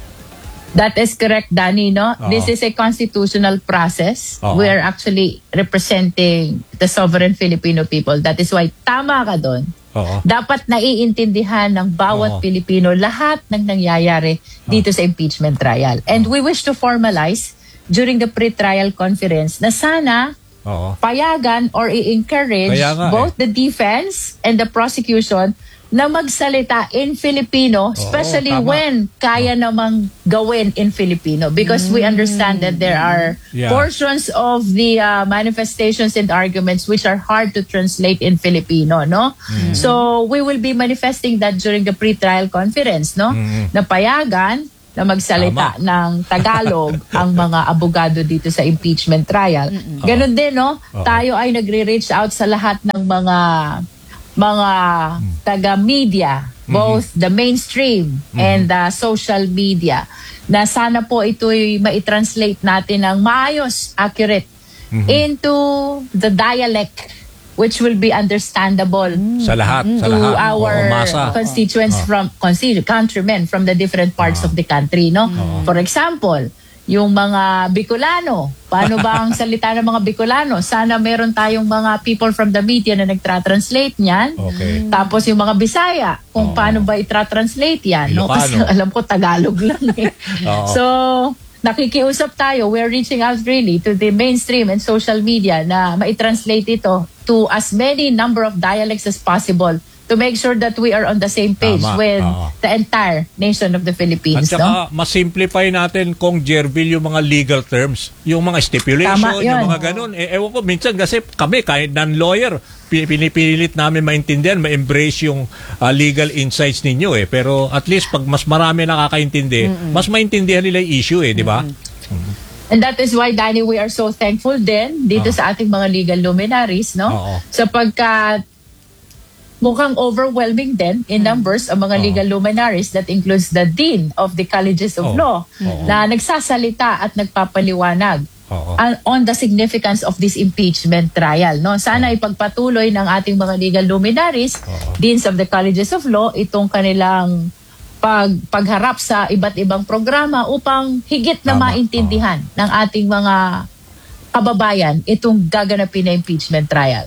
[SPEAKER 11] That is correct, Danny, no? Uh-huh. This is a constitutional process. Uh-huh. We are actually representing the sovereign Filipino people. That is why tama ka doon. Uh-huh. Dapat naiintindihan ng bawat uh-huh. Pilipino lahat ng nangyayari dito uh-huh. sa impeachment trial. And uh-huh. we wish to formalize during the pre-trial conference na sana uh-huh. payagan or i-encourage both eh. the defense and the prosecution na magsalita in Filipino, especially oh, when kaya oh. namang gawin in Filipino. Because mm. we understand that there are yeah. portions of the uh, manifestations and arguments which are hard to translate in Filipino, no? Mm. So we will be manifesting that during the pre-trial conference, no? Mm. Na payagan na magsalita ng Tagalog ang mga abogado dito sa impeachment trial. Ganon din, no?
[SPEAKER 2] Oo.
[SPEAKER 11] Tayo ay nagre-reach out sa lahat ng mga mga taga-media, both the mainstream and the social media, na sana po ito'y mai-translate natin ng maayos, accurate, into the dialect which will be understandable
[SPEAKER 2] Sa lahat, sa
[SPEAKER 11] to
[SPEAKER 2] lahat.
[SPEAKER 11] our
[SPEAKER 2] Oo, masa.
[SPEAKER 11] constituents
[SPEAKER 2] Oh.
[SPEAKER 11] from constitu- countrymen from the different parts of the country, no? For example, yung mga Bicolano, paano ba ang salita ng mga Bicolano? Sana meron tayong mga people from the media na nagtra-translate niyan.
[SPEAKER 2] Okay.
[SPEAKER 11] Tapos yung mga Bisaya, kung
[SPEAKER 2] Oo.
[SPEAKER 11] paano ba itra-translate yan, no? Kasi
[SPEAKER 2] Ilocano.
[SPEAKER 11] alam ko Tagalog lang eh.
[SPEAKER 2] Oo.
[SPEAKER 11] So, nakikiusap tayo, we're reaching out really to the mainstream and social media na ma-translate ito to as many number of dialects as possible to make sure that we are on the same page
[SPEAKER 2] Tama.
[SPEAKER 11] with
[SPEAKER 2] Oo.
[SPEAKER 11] the entire nation of the
[SPEAKER 2] At
[SPEAKER 11] Philippines.
[SPEAKER 2] saka,
[SPEAKER 11] No?
[SPEAKER 2] masimplify natin kung Jervil yung mga legal terms, yung mga stipulation,
[SPEAKER 11] Tama,
[SPEAKER 2] yung
[SPEAKER 11] yun.
[SPEAKER 2] mga ganun. Eh, ewan ko, minsan kasi kami, kahit non-lawyer, pi- pinipilit namin maintindihan, ma-embrace yung uh, legal insights ninyo eh. Pero at least pag mas marami nakakaintindi, mas maintindihan nila yung issue eh, di ba?
[SPEAKER 11] And that is why, Danny, we are so thankful din dito
[SPEAKER 2] Oo.
[SPEAKER 11] sa ating mga legal luminaries, no?
[SPEAKER 2] Oo.
[SPEAKER 11] Sapagkat mukhang overwhelming din in numbers ang mga
[SPEAKER 2] Oo.
[SPEAKER 11] legal luminaries, that includes the Dean of the Colleges of
[SPEAKER 2] Oo.
[SPEAKER 11] Law,
[SPEAKER 2] Oo.
[SPEAKER 11] na nagsasalita at nagpapaliwanag
[SPEAKER 2] Oo.
[SPEAKER 11] on, on the significance of this impeachment trial. No? Sana ipagpatuloy ng ating mga legal luminaries,
[SPEAKER 2] Oo.
[SPEAKER 11] Deans of the Colleges of Law, itong kanilang pag pagharap sa iba't ibang programa upang higit na
[SPEAKER 2] Tama.
[SPEAKER 11] maintindihan ng ating mga kababayan itong gaganapin na impeachment trial.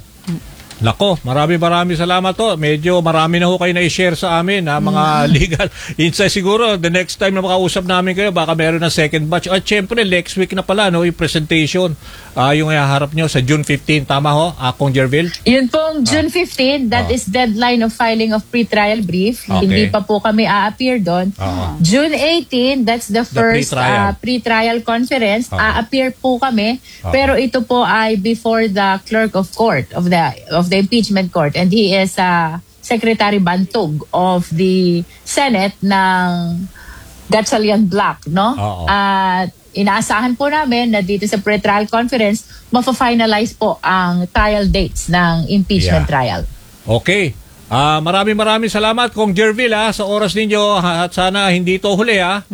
[SPEAKER 2] Nako, marami marami salamat to. Medyo marami na ho kayo na-share sa amin, ha, mga legal insights. Siguro, the next time na makausap namin kayo, baka meron ng second batch. At syempre, next week na pala, no, yung presentation, ah, yung ihaharap nyo sa June fifteenth. Tama ho, Akong Jervil?
[SPEAKER 11] Yun pong June fifteenth, that
[SPEAKER 2] Ah.
[SPEAKER 11] is deadline of filing of pre-trial brief.
[SPEAKER 2] Okay.
[SPEAKER 11] Hindi pa po kami a-appear doon.
[SPEAKER 2] Ah.
[SPEAKER 11] June eighteenth, that's the first
[SPEAKER 2] pre-trial.
[SPEAKER 11] uh, pre-trial conference.
[SPEAKER 2] Ah.
[SPEAKER 11] A-appear po kami.
[SPEAKER 2] Ah.
[SPEAKER 11] Pero ito po ay before the clerk of court, of the of the impeachment court. And he is uh, Secretary Bantog of the Senate ng Gatchalian Block, no?
[SPEAKER 2] Oo.
[SPEAKER 11] At inaasahan po namin na dito sa pre-trial conference, mafa-finalize po ang trial dates ng impeachment
[SPEAKER 2] Yeah.
[SPEAKER 11] trial.
[SPEAKER 2] Okay. Ah, maraming maraming salamat, Kong Jervil, ha, sa oras ninyo. Ha, at sana hindi to huli, ha.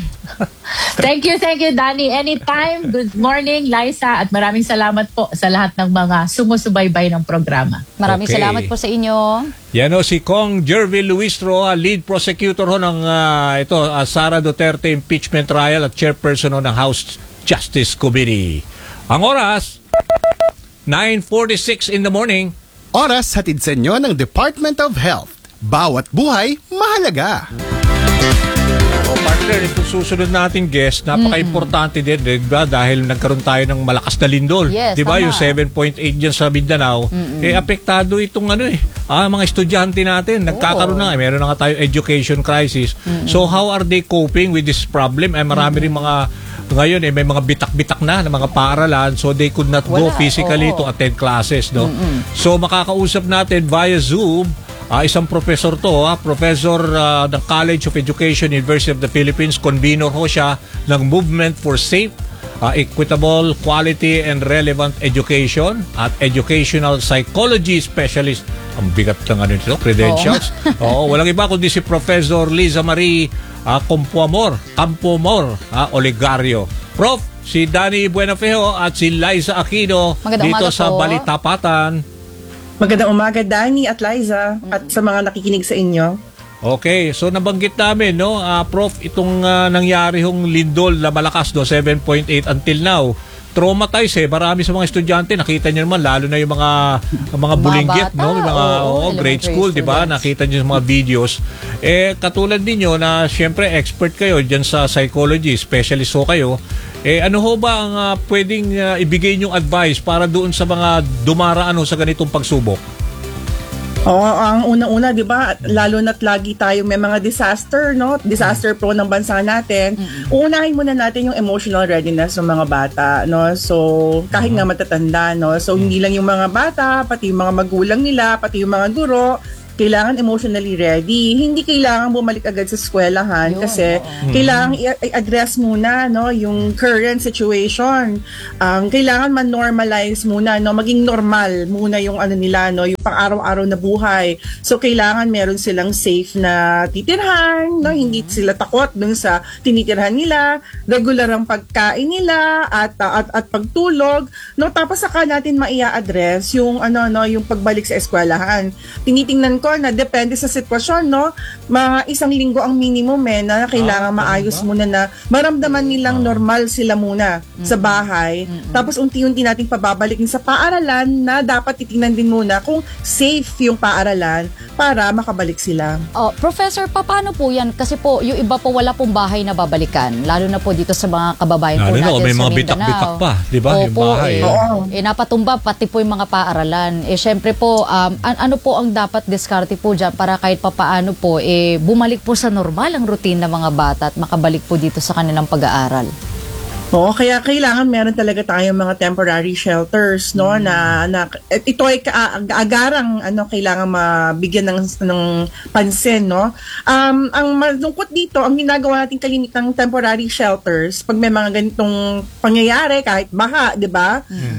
[SPEAKER 11] Thank you, thank you, Danny. Anytime. Good morning, Liza. At maraming salamat po sa lahat ng mga sumusubaybay ng programa.
[SPEAKER 1] Maraming
[SPEAKER 2] Okay.
[SPEAKER 1] salamat po sa inyo.
[SPEAKER 2] Yan o, si Kong Jervil Luistro, ah, lead prosecutor ho ng ah, ito, ah, Sara Duterte impeachment trial at chairperson ho ng House Justice Committee. Ang oras, nine forty-six in the morning.
[SPEAKER 5] Oras hatid sa inyo ng Department of Health. Bawat buhay, mahalaga.
[SPEAKER 2] O partner, itong susunod natin guest, napaka-importante din, di ba? Dahil nagkaroon tayo ng malakas na lindol.
[SPEAKER 1] Yes,
[SPEAKER 2] Di ba?
[SPEAKER 1] tama.
[SPEAKER 2] Yung seven point eight dyan sa Mindanao. Eh, apektado itong ano eh. Ah, mga estudyante natin. Nagkakaroon na. Eh, meron na nga tayo education crisis. So, how are they coping with this problem? Eh, marami rin mga ngayon eh, may mga bitak-bitak na ng mga paaralan, so they could not go
[SPEAKER 1] Wala,
[SPEAKER 2] physically
[SPEAKER 1] oo.
[SPEAKER 2] to attend classes, no? So makakausap natin via Zoom ah, isang professor to, ah, professor ah, ng College of Education, University of the Philippines, convener ho siya ng Movement for Safe, ah, Equitable, Quality and Relevant Education at Educational Psychology Specialist. Ang bigat ng ano nito, credentials. Oo, walang iba kundi si Professor Liza Marie uh, Campoamor, Campoamor, ah, Olegario. Prof, si Danny Buenafejo at si Liza Aquino
[SPEAKER 1] Magandang
[SPEAKER 2] dito
[SPEAKER 1] umaga
[SPEAKER 2] sa
[SPEAKER 1] po.
[SPEAKER 2] Balitapatan.
[SPEAKER 12] Magandang umaga, Danny at Liza, at sa mga nakikinig sa inyo.
[SPEAKER 2] Okay, so nabanggit namin, no, ah, Prof, itong ah, nangyari hong lindol na malakas, no, seven point eight until now. Traumatized eh, marami sa mga estudyante, nakita niyo naman, lalo na yung mga mga bulinggit,
[SPEAKER 1] bata,
[SPEAKER 2] no, yung mga
[SPEAKER 1] oo,
[SPEAKER 2] oo, grade
[SPEAKER 1] elementary
[SPEAKER 2] school, di ba?
[SPEAKER 1] students.
[SPEAKER 2] Nakita niyo sa mga videos. Eh, katulad ninyo na siyempre expert kayo diyan sa psychology, specialist ho kayo. Eh, ano ho ba ang ah, pwedeng ah, ibigay niyong advice para doon sa mga dumaraan ho sa ganitong pagsubok?
[SPEAKER 12] Oo, ang unang-una, di ba, lalo na't lagi tayo may mga disaster, no? Disaster prone ng bansa natin. Uunahin muna natin yung emotional readiness ng mga bata, no? So, kahit nga matatanda, no? So, hindi lang yung mga bata, pati yung mga magulang nila, pati yung mga guro, kailangan emotionally ready. Hindi kailangan bumalik agad sa eskwelahan
[SPEAKER 1] Yun,
[SPEAKER 12] kasi
[SPEAKER 1] oo.
[SPEAKER 12] kailangan i- i-address muna no yung current situation. Um, kailangan man-normalize muna no, maging normal muna yung ano nila no, yung pang-araw-araw na buhay. So kailangan meron silang safe na titirhan, no, hindi sila takot dun sa tinitirhan nila, regular ang pagkain nila at at, at pagtulog, no, tapos saka natin maia-address yung ano no, yung pagbalik sa eskwelahan. Tinitingnan ko na depende sa sitwasyon, no, mga isang linggo ang minimum eh, na kailangan
[SPEAKER 2] Ah,
[SPEAKER 12] maayos
[SPEAKER 2] ba?
[SPEAKER 12] muna na maramdaman nilang normal sila muna sa bahay. Tapos unti-unti nating pababalikin sa paaralan na dapat titingnan din muna kung safe yung paaralan para makabalik sila.
[SPEAKER 1] Oh, Professor, paano po yan? Kasi po, yung iba po wala pong bahay na babalikan. Lalo na po dito sa mga kababayan po
[SPEAKER 2] Lalo na,
[SPEAKER 1] natin
[SPEAKER 2] may
[SPEAKER 1] sa
[SPEAKER 2] mga
[SPEAKER 1] Mindanao.
[SPEAKER 2] bitak-bitak pa, di ba? Yung
[SPEAKER 1] Opo,
[SPEAKER 2] bahay.
[SPEAKER 1] Eh,
[SPEAKER 12] Oo.
[SPEAKER 1] eh, napatumba pati po yung mga paaralan. Eh, syempre po, um, an- ano po ang dapat diskarte po dyan para kahit papaano po, eh, bumalik po sa normal ang routine ng mga bata at makabalik po dito sa kanilang pag-aaral.
[SPEAKER 12] Oo, kaya kailangan meron talaga tayong mga temporary shelters, no, na, na at ito ay kaagarang ano kailangan mabigyan ng ng pansin, no. Um ang malungkot dito, ang ginagawa nating kalimitang temporary shelters pag may mga ganitong pangyayari kahit baha, 'di ba?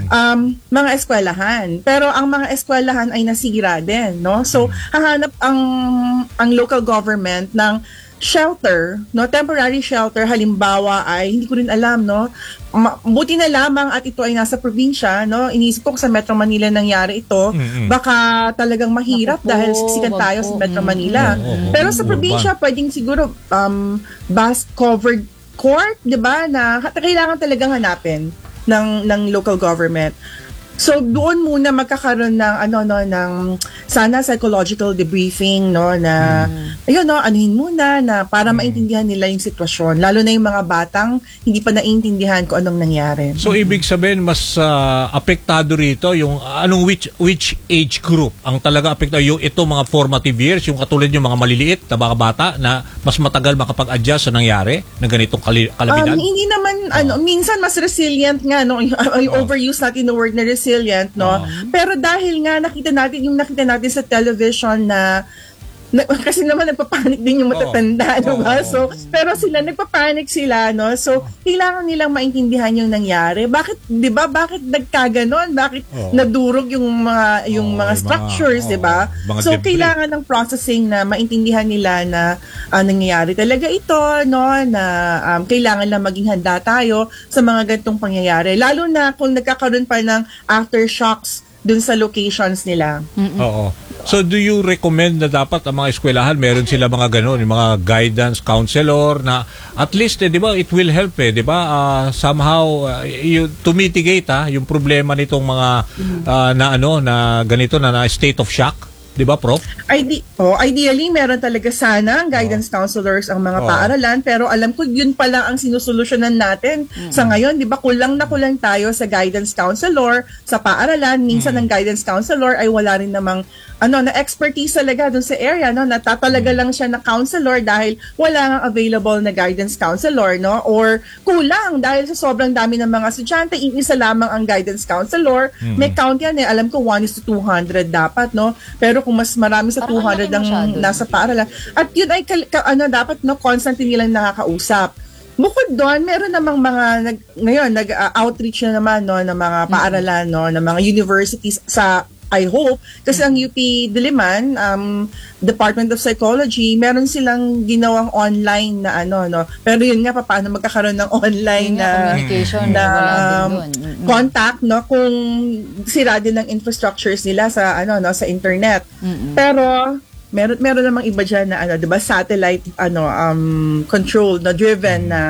[SPEAKER 12] Um mga eskwelahan. Pero ang mga eskwelahan ay nasira din, no. So hahanap ang ang local government ng shelter, no, temporary shelter. Halimbawa ay hindi ko rin alam, no, Ma- buti na lamang at ito ay nasa probinsya, no. Iniisip ko sa Metro Manila nangyari ito,
[SPEAKER 2] Mm-mm.
[SPEAKER 12] baka talagang mahirap
[SPEAKER 1] Naku po,
[SPEAKER 12] dahil siksikan
[SPEAKER 1] wag
[SPEAKER 12] tayo
[SPEAKER 1] po.
[SPEAKER 12] sa Metro
[SPEAKER 1] Mm.
[SPEAKER 12] Manila.
[SPEAKER 2] Oo,
[SPEAKER 12] Pero sa
[SPEAKER 2] urban.
[SPEAKER 12] probinsya pwedeng siguro um bus covered court, 'di ba, na kailangan talagang hanapin ng ng local government. So doon muna magkakaroon ng ano no ng sana psychological debriefing, no, na ayun, no, anuhin muna na para maintindihan nila yung sitwasyon, lalo na yung mga batang hindi pa naiintindihan kung anong nangyari.
[SPEAKER 2] So ibig sabihin mas ah, apektado rito yung ah, anong which which age group ang talaga apektado, yung ito mga formative years, yung katulad yung mga maliliit na mga bata na mas matagal makapag-adjust sa nangyari ng ganitong kali-
[SPEAKER 12] Um,
[SPEAKER 2] kalamidad.
[SPEAKER 12] hindi naman ano minsan mas resilient nga, no, I overuse natin the word na resilient, no, pero dahil nga nakita natin yung nakita natin sa television na na, kasi naman nagpapanik din yung matatanda,
[SPEAKER 2] Oo.
[SPEAKER 12] no ba?
[SPEAKER 2] Oo.
[SPEAKER 12] So, pero sila, nagpapanik sila, no? So, kailangan nilang maintindihan yung nangyari. Bakit, di ba, bakit nagkaganon? Bakit
[SPEAKER 2] Oo.
[SPEAKER 12] nadurog yung mga, yung
[SPEAKER 2] Oo,
[SPEAKER 12] mga
[SPEAKER 2] yung
[SPEAKER 12] structures,
[SPEAKER 2] mga-
[SPEAKER 12] di ba?
[SPEAKER 2] oo, mga
[SPEAKER 12] So,
[SPEAKER 2] debris.
[SPEAKER 12] kailangan ng processing na maintindihan nila na ah, nangyayari talaga ito, no? Na um, kailangan lang maging handa tayo sa mga ganitong pangyayari. Lalo na kung nagkakaroon pa ng aftershocks dun sa locations nila.
[SPEAKER 2] Oo. So do you recommend na dapat ang mga eskwelahan meron sila mga ganun, yung mga guidance counselor na at least eh, 'di ba, it will help eh, 'di ba? Ah, somehow ah, you, to mitigate ah, yung problema nitong mga ah, na ano na ganito na, na state of shock, 'di ba, Prof?
[SPEAKER 12] Ide- oh, ideally, meron talaga sana ang guidance counselors ang mga
[SPEAKER 2] Oo.
[SPEAKER 12] paaralan, pero alam ko yun pala ang sinusolusyonan natin sa ngayon, di ba? Kulang na kulang tayo sa guidance counselor sa paaralan. Minsan ang guidance counselor ay wala rin namang ano na expertise talaga dun sa area, no, natatalaga lang siya na counselor dahil wala nang available na guidance counselor, no, or kulang dahil sa sobrang dami ng mga estudyante, iisa lamang ang guidance counselor. May count yan eh, alam ko one is to two hundred dapat, no, pero kung mas marami sa
[SPEAKER 1] Parang
[SPEAKER 12] two hundred
[SPEAKER 1] malaki
[SPEAKER 12] ang
[SPEAKER 1] masyado.
[SPEAKER 12] nasa paaralan, at yun ay kal- ka- ano dapat, no, constantly nilang nakakausap. Bukod doon, meron namang mga nag, ngayon nag-outreach na naman, no, ng mga paaralan, no, ng mga universities sa I hope, kasi ang U P Diliman, um, Department of Psychology, meron silang ginawang online na ano, no. Pero yun nga, paano magkakaroon ng online
[SPEAKER 1] Yun nga,
[SPEAKER 12] na,
[SPEAKER 1] communication,
[SPEAKER 12] na
[SPEAKER 1] wala din
[SPEAKER 12] um,
[SPEAKER 1] dun. Mm-mm.
[SPEAKER 12] contact, no, kung sira din ang infrastructures nila sa ano, no, sa internet. Pero meron meron namang iba diyan na ano, 'di ba, satellite ano um controlled, na driven na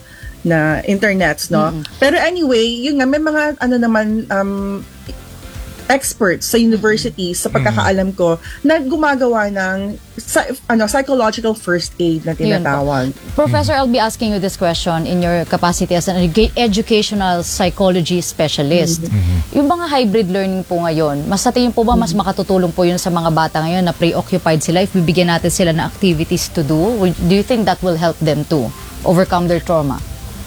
[SPEAKER 12] na internets, no. Pero anyway, yun nga, may mga ano naman um experts sa universities sa pagkakaalam ko na gumagawa ng psy- ano psychological first aid na
[SPEAKER 1] Yun po.
[SPEAKER 12] tinatawag.
[SPEAKER 1] Professor, I'll be asking you this question in your capacity as an edu- educational psychology specialist. Yung mga hybrid learning po ngayon, mas sa tingin po ba mas makatutulong po yun sa mga bata ngayon na preoccupied sila if bibigyan natin sila ng activities to do? Will- Do you think that will help them to overcome their trauma?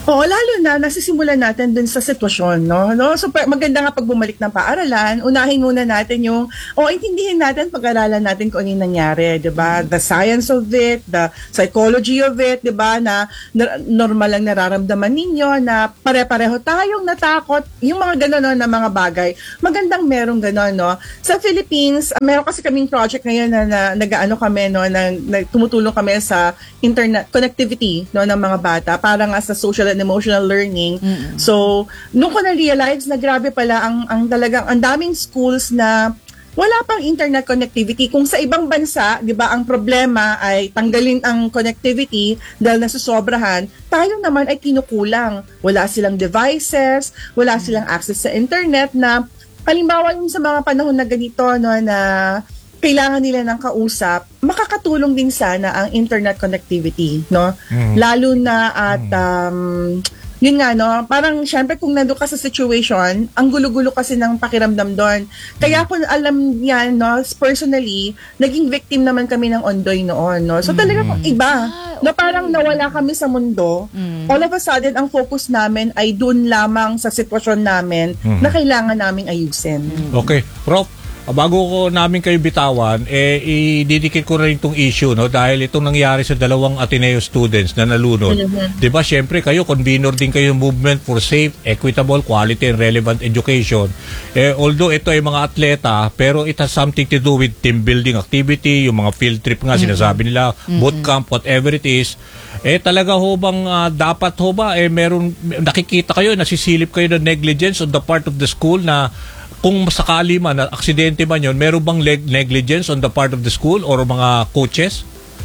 [SPEAKER 12] Oo, lalo na nasisimulan natin dun sa sitwasyon, no? no? So pa- maganda nga pag bumalik ng paaralan, unahin muna natin yung o intindihin natin, pag-aralan natin kung ano yung nangyari, 'di ba? The science of it, the psychology of it, 'di ba? Na, na normal lang nararamdaman ninyo na pare-pareho tayong natakot, yung mga gano'n no, na mga bagay. Magandang merong gano'n, no? Sa Philippines, uh, meron kasi kaming project ngayon na, na nag-ano kami, no, na, na tumutulong kami sa internet connectivity, no, ng mga bata para nga sa social and emotional learning. Mm-hmm. So, nung ko na-realize na grabe pala ang, ang talagang, ang daming schools na wala pang internet connectivity. Kung sa ibang bansa, di ba, ang problema ay tanggalin ang connectivity dahil nasusobrahan, tayo naman ay kinukulang. Wala silang devices, wala silang access sa internet na, halimbawa yung sa mga panahon na ganito, no, na kailangan nila ng kausap, makakatulong din sana ang internet connectivity, no? Mm. Lalo na at, um, yun nga, no? Parang, syempre, kung nandun ka sa situation, ang gulo-gulo kasi ng pakiramdam doon. Kaya kung alam yan, no, personally, naging victim naman kami ng Ondoy noon, no? So, talaga kung iba, no, parang nawala kami sa mundo, mm. all of a sudden, ang focus namin ay doon lamang sa sitwasyon namin mm. na kailangan naming ayusin.
[SPEAKER 2] Okay. Prof, bago ko namin kayo bitawan, eh, ididikit ko rin itong issue, no? Dahil itong nangyari sa dalawang Ateneo students na nalunod. Mm-hmm. Diba, syempre kayo, convener din kayo movement for safe, equitable, quality, and relevant education. Eh, although ito ay mga atleta, pero it has something to do with team building activity, yung mga field trip nga, mm-hmm. sinasabi nila, mm-hmm. boot camp, whatever it is. Eh, talaga ho bang uh, dapat ho ba, eh, meron, nakikita kayo, nasisilip kayo ng negligence on the part of the school na kung sakali man, na aksidente man yun, meron bang leg- negligence on the part of the school or mga coaches?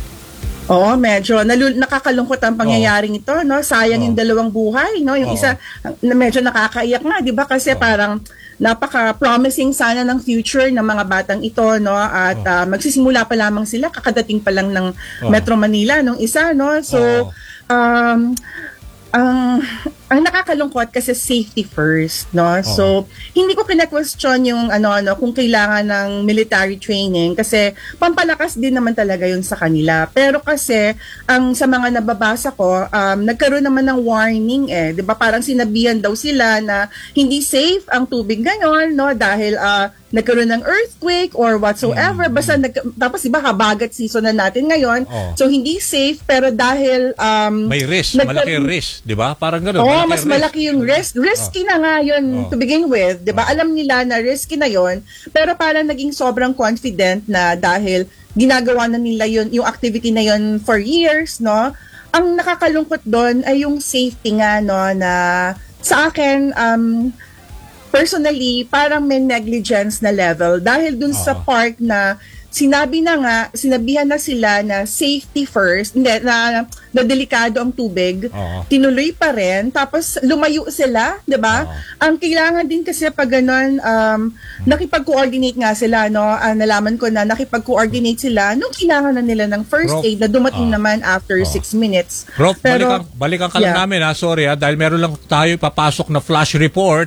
[SPEAKER 12] Oo, medyo nalu- nakakalungkot ang pangyayaring ito, no? Sayang yung dalawang buhay, no? Yung Oo. isa na medyo nakakaiyak nga, 'di ba? Kasi Oo. parang napaka-promising sana ng future ng mga batang ito, no? At uh, magsisimula pa lamang sila, kakadating pa lang ng Oo. Metro Manila nung isa, no? So Oo. um ang ang nakakalungkot kasi safety first, no? Oh. So hindi ko kina-question yung ano ano kung kailangan ng military training kasi pampalakas din naman talaga yun sa kanila. Pero kasi ang sa mga nababasa ko, um, nagkaroon naman ng warning eh, 'di ba? Parang sinabihan daw sila na hindi safe ang tubig ngayon, no? Dahil uh, nagkaroon ng earthquake or whatsoever. Mm. Basta nag, tapos iba habagat season na natin ngayon. Oh. So hindi safe pero dahil um,
[SPEAKER 2] may risk, nagka- malaki risk, 'di ba? Parang ganoon.
[SPEAKER 12] Oh, mas risk. Malaki yung risk. Risky oh. na nga yun oh. to begin with, 'di ba? Oh. Alam nila na risky na yun, pero parang naging sobrang confident na dahil ginagawa na nila yun, yung activity na yun for years, no? Ang nakakalungkot doon ay yung safety nga, no, na sa akin um personally, parang may negligence na level dahil dun uh-huh. sa park na sinabi na nga, sinabihan na sila na safety first, hindi, na, na delikado ang tubig, uh-huh. tinuloy pa rin, tapos lumayo sila, di ba? Uh-huh. Ang kailangan din kasi pag ganon, um, uh-huh. nakipag-coordinate nga sila, no? Uh, nalaman ko na nakipag-coordinate sila nung kailangan na nila ng first Prof, aid na dumating uh-huh. naman after uh-huh. six minutes.
[SPEAKER 2] Prof,
[SPEAKER 12] Pero,
[SPEAKER 2] balikan, balikan ka lang yeah. namin, ha? Sorry, ha? Dahil meron lang tayo papasok na flash report.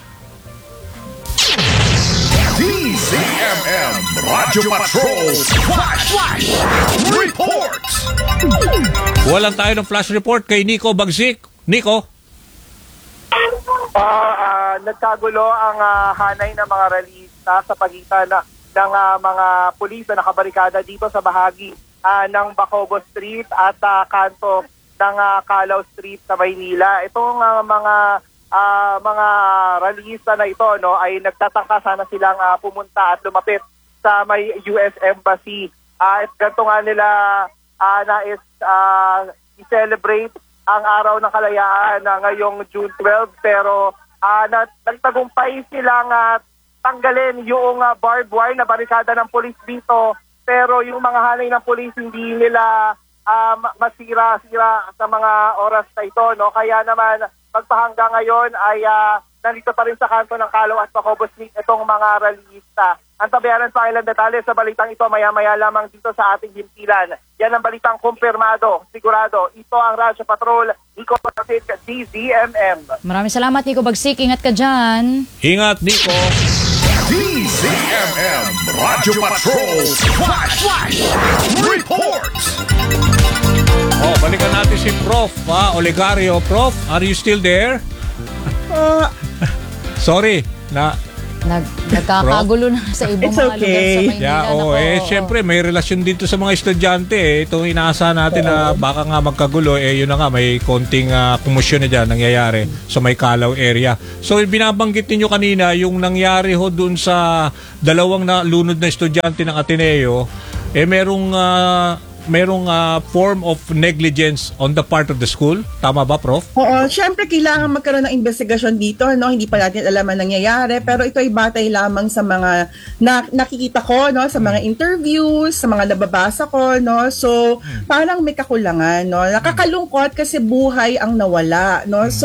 [SPEAKER 6] D Z M M Radyo Patrol Flash Flash Report.
[SPEAKER 2] Walang tayo ng flash report kay Nico Bagsik. Nico?
[SPEAKER 10] Uh, uh, nagkagulo ang uh, hanay ng mga rallyista sa pagitan na, ng uh, mga pulis na nakabarikada dito sa bahagi uh, ng Bacobo Street at uh, kanto ng uh, Calao Street sa Maynila. Itong uh, mga Uh, mga rallyista na ito, no, ay nagtatangka sana silang uh, pumunta at lumapit sa may U S Embassy. Uh, at ganito nga nila uh, nais uh, i-celebrate ang araw ng kalayaan uh, ngayong June twelfth, pero uh, nagtagumpay silang uh, tanggalin yung uh, barbed wire na barikada ng pulis dito, pero yung mga hanay ng pulis hindi nila uh, masira-sira sa mga oras na ito, no? Kaya naman magpahanggang ngayon ay uh, nandito pa rin sa kanto ng Calao at Bacobo Street itong mga rallyista. Ang tabayaran pa ilang detalye sa balitang ito maya-maya lamang dito sa ating himpilan. Yan ang balitang kumpirmado, sigurado. Ito ang Radyo Patrol, Nico Bagsik, D Z M M.
[SPEAKER 1] Maraming salamat, Nico Bagsik. Ingat ka dyan.
[SPEAKER 2] Ingat, Nico.
[SPEAKER 6] D Z M M Radyo Patrol Flash Flash Report.
[SPEAKER 2] Oh, balikan natin si Prof ah, Olegario. Prof, are you still there?
[SPEAKER 12] Uh,
[SPEAKER 2] Sorry, na
[SPEAKER 1] Nag, nagkakagulo na sa ibang
[SPEAKER 12] It's
[SPEAKER 1] mga lugar sa
[SPEAKER 12] okay.
[SPEAKER 1] Maynila.
[SPEAKER 2] Yeah, oh,
[SPEAKER 1] Nako,
[SPEAKER 2] eh,
[SPEAKER 1] oo.
[SPEAKER 2] syempre may relasyon dito sa mga estudyante eh. Itong inaasahan natin na baka nga magkagulo, eh yun na nga, may konting uh, kumusyon na dyan nangyayari sa may Calao area. So, binabanggit ninyo kanina, yung nangyari ho dun sa dalawang na lunod na estudyante ng Ateneo, eh merong, uh, merong uh, form of negligence on the part of the school. Tama ba, Prof?
[SPEAKER 12] Oo, syempre kailangan magkaroon ng investigasyon dito, no? Hindi pa natin alam ang nangyayari, pero ito ay batay lamang sa mga na, nakikita ko, no, sa mga interviews, sa mga nababasa ko, no. So, parang may kakulangan, no. Nakakalungkot kasi buhay ang nawala, no. So,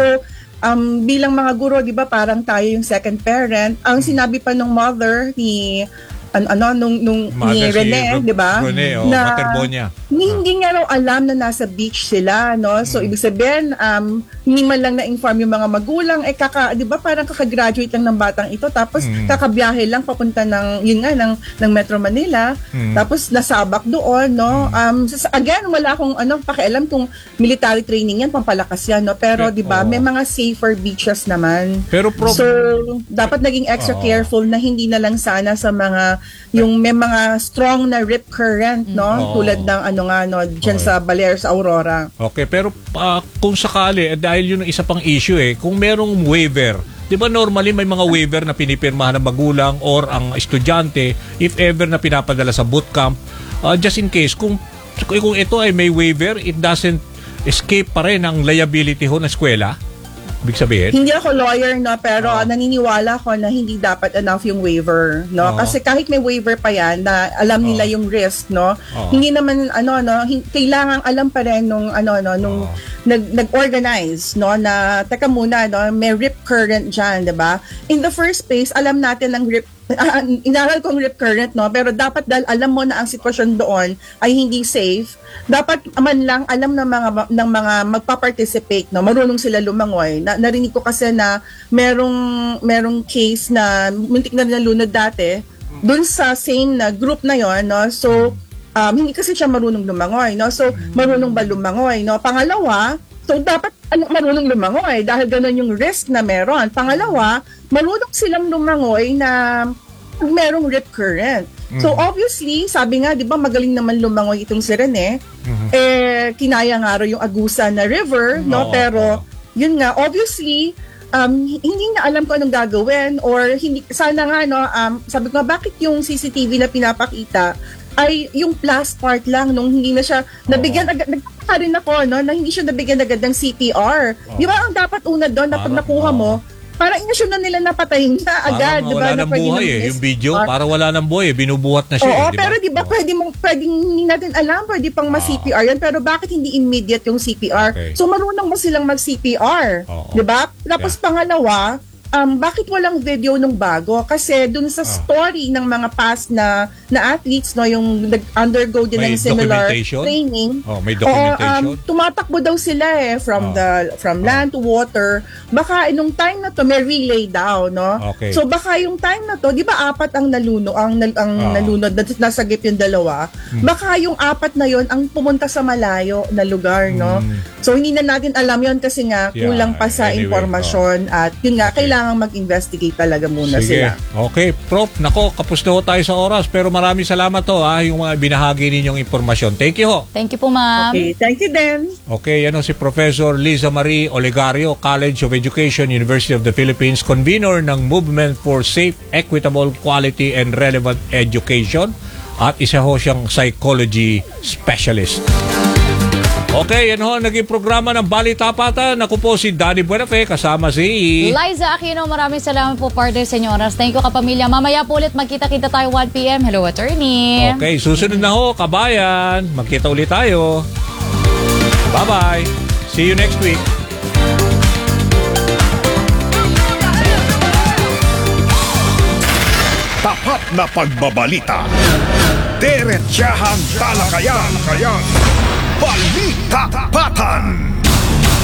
[SPEAKER 12] um bilang mga guro, 'di ba, parang tayo yung second parent. Ang sinabi pa ng mother ni an- ano nung nung ni
[SPEAKER 2] Maga si
[SPEAKER 12] Rene,
[SPEAKER 2] Ro-
[SPEAKER 12] 'di ba?
[SPEAKER 2] Rene, oh, Materbonia.
[SPEAKER 12] Hindi nga raw alam na nasa beach sila, no? So, ibig sabihin, um, hindi man lang na-inform yung mga magulang, eh, kaka, di ba, parang kakagraduate lang ng batang ito, tapos
[SPEAKER 2] Mm.
[SPEAKER 12] kakabiyahe lang papunta ng, yun nga, ng, ng Metro Manila,
[SPEAKER 2] Mm.
[SPEAKER 12] tapos nasabak doon, no? Um, sa- again, wala akong, ano, pakialam kung military training yan, pampalakas yan, no? Pero, di ba,
[SPEAKER 2] Oo.
[SPEAKER 12] may mga safer beaches naman.
[SPEAKER 2] Pero, Prof,
[SPEAKER 12] So, dapat naging extra
[SPEAKER 2] Oo.
[SPEAKER 12] careful na hindi na lang sana sa mga, yung may mga strong na rip current, no?
[SPEAKER 2] Oo.
[SPEAKER 12] Tulad ng, ano nga, no, dyan
[SPEAKER 2] Okay.
[SPEAKER 12] sa Baleares, Aurora.
[SPEAKER 2] Okay, pero uh, kung sakali, eh, dahil yun ang isa pang issue eh, kung merong waiver, di ba normally may mga waiver na pinipirmahan ng magulang or ang estudyante if ever na pinapadala sa bootcamp, uh, just in case, kung, kung ito ay may waiver, it doesn't escape pa rin ang liability ho ng eskwela? Ibig sabihin?
[SPEAKER 12] Hindi ako lawyer, no, pero naniniwala ko na hindi dapat enough yung waiver, no?
[SPEAKER 2] Oo.
[SPEAKER 12] Kasi kahit may waiver pa yan na alam nila yung risk, no?
[SPEAKER 2] Oo.
[SPEAKER 12] Hindi naman ano no, hin- kailangang alam pa rin nung ano no, nung nag nag-organize, no, na teka muna, no, may rip current diyan, 'di ba? In the first place, alam natin ng rip uh, inaral ko ang rip current, no, pero dapat dahil alam mo na ang sitwasyon doon ay hindi safe, dapat man lang alam ng mga ng mga magpa-participate, no, marunong sila lumangoy. Na, narinig ko kasi na merong merong case na muntik na rin nalunod dati doon sa same na group na yon, no. So um, hindi kasi siya marunong lumangoy, no. So marunong ba lumangoy, no? Pangalawa, so dapat ano, marunong lumangoy dahil gano'n yung risk na meron. Pangalawa, marunong silang lumangoy na merong rip current. So obviously, sabi nga, 'di ba, magaling naman lumangoy itong si Rene. Eh kinaya nga raw yung Agusan na river, no,
[SPEAKER 2] Oo,
[SPEAKER 12] pero yun nga, obviously um hindi na alam ko anong gagawin or hindi sana nga, no, um sabi ko nga, bakit yung C C T V na pinapakita ay yung plus part lang nung hindi na siya nabigyan agad. Nagtataka rin ako, no, na hindi siya nabigyan agad ng C P R. Di ba ang dapat una doon na pag
[SPEAKER 2] Parang,
[SPEAKER 12] nakuha mo, parang inasyon na nila napatayin na agad,
[SPEAKER 2] Parang
[SPEAKER 12] di ba?
[SPEAKER 2] wala
[SPEAKER 12] Na
[SPEAKER 2] ng
[SPEAKER 12] pwede
[SPEAKER 2] buhay
[SPEAKER 12] ng
[SPEAKER 2] eh.
[SPEAKER 12] S
[SPEAKER 2] Yung video,
[SPEAKER 12] P R.
[SPEAKER 2] para wala ng buhay eh. Binubuhat na siya
[SPEAKER 12] Oo,
[SPEAKER 2] eh, di ba?
[SPEAKER 12] pero di ba pwede mong pwedeng hindi natin alam, pwede pang ma-C P R yan, pero bakit hindi immediate yung C P R?
[SPEAKER 2] Okay.
[SPEAKER 12] So marunong mo silang mag-C P R,
[SPEAKER 2] Oo.
[SPEAKER 12] di ba? Tapos pangalawa, um, bakit walang video nung bago? Kasi dun sa story ng mga past na na athletes, no, yung nag-undergo din
[SPEAKER 2] May
[SPEAKER 12] ng similar
[SPEAKER 2] documentation?
[SPEAKER 12] training.
[SPEAKER 2] Oh, may
[SPEAKER 12] Oo,
[SPEAKER 2] documentation?
[SPEAKER 12] um, tumatakbo daw sila eh from
[SPEAKER 2] Oh.
[SPEAKER 12] the from land to water. Baka nung time na to may relay daw, no?
[SPEAKER 2] Okay.
[SPEAKER 12] So baka yung time na to, 'di ba, apat ang naluno, ang nal- ang
[SPEAKER 2] Oh.
[SPEAKER 12] nalunod, nas- nasagip yung dalawa. Baka yung apat na yon ang pumunta sa malayo na lugar, no? So hindi na natin alam yon kasi nga
[SPEAKER 2] Yeah,
[SPEAKER 12] kulang pa sa
[SPEAKER 2] anyway,
[SPEAKER 12] impormasyon at yun nga, kailangan mag-investigate talaga muna
[SPEAKER 2] Sige.
[SPEAKER 12] sila.
[SPEAKER 2] Okay, Prof, nako, kapos na ho tayo sa oras, pero maraming salamat to ha, yung mga binahagi ninyong impormasyon. Thank you ho.
[SPEAKER 1] Thank you po, ma'am.
[SPEAKER 12] Okay, thank you then.
[SPEAKER 2] Okay, yan ho si Professor Liza Marie Olegario, College of Education, University of the Philippines, convener ng Movement for Safe, Equitable, Quality, and Relevant Education, at isa ho siyang psychology specialist. Okay, yan ho, naging programa ng Balitapatan. Ako po si Danny Buenafe, kasama si...
[SPEAKER 1] Liza Aquino, maraming salamat po, partner, sa inyong oras. Thank you, kapamilya. Mamaya po ulit, magkita-kita tayo one p.m. Hello, attorney.
[SPEAKER 2] Okay, susunod na ho, kabayan. Magkita ulit tayo. Bye-bye. See you next week.
[SPEAKER 6] Tapat na pagbabalita. Diretsahang talakayan. Balita Patan.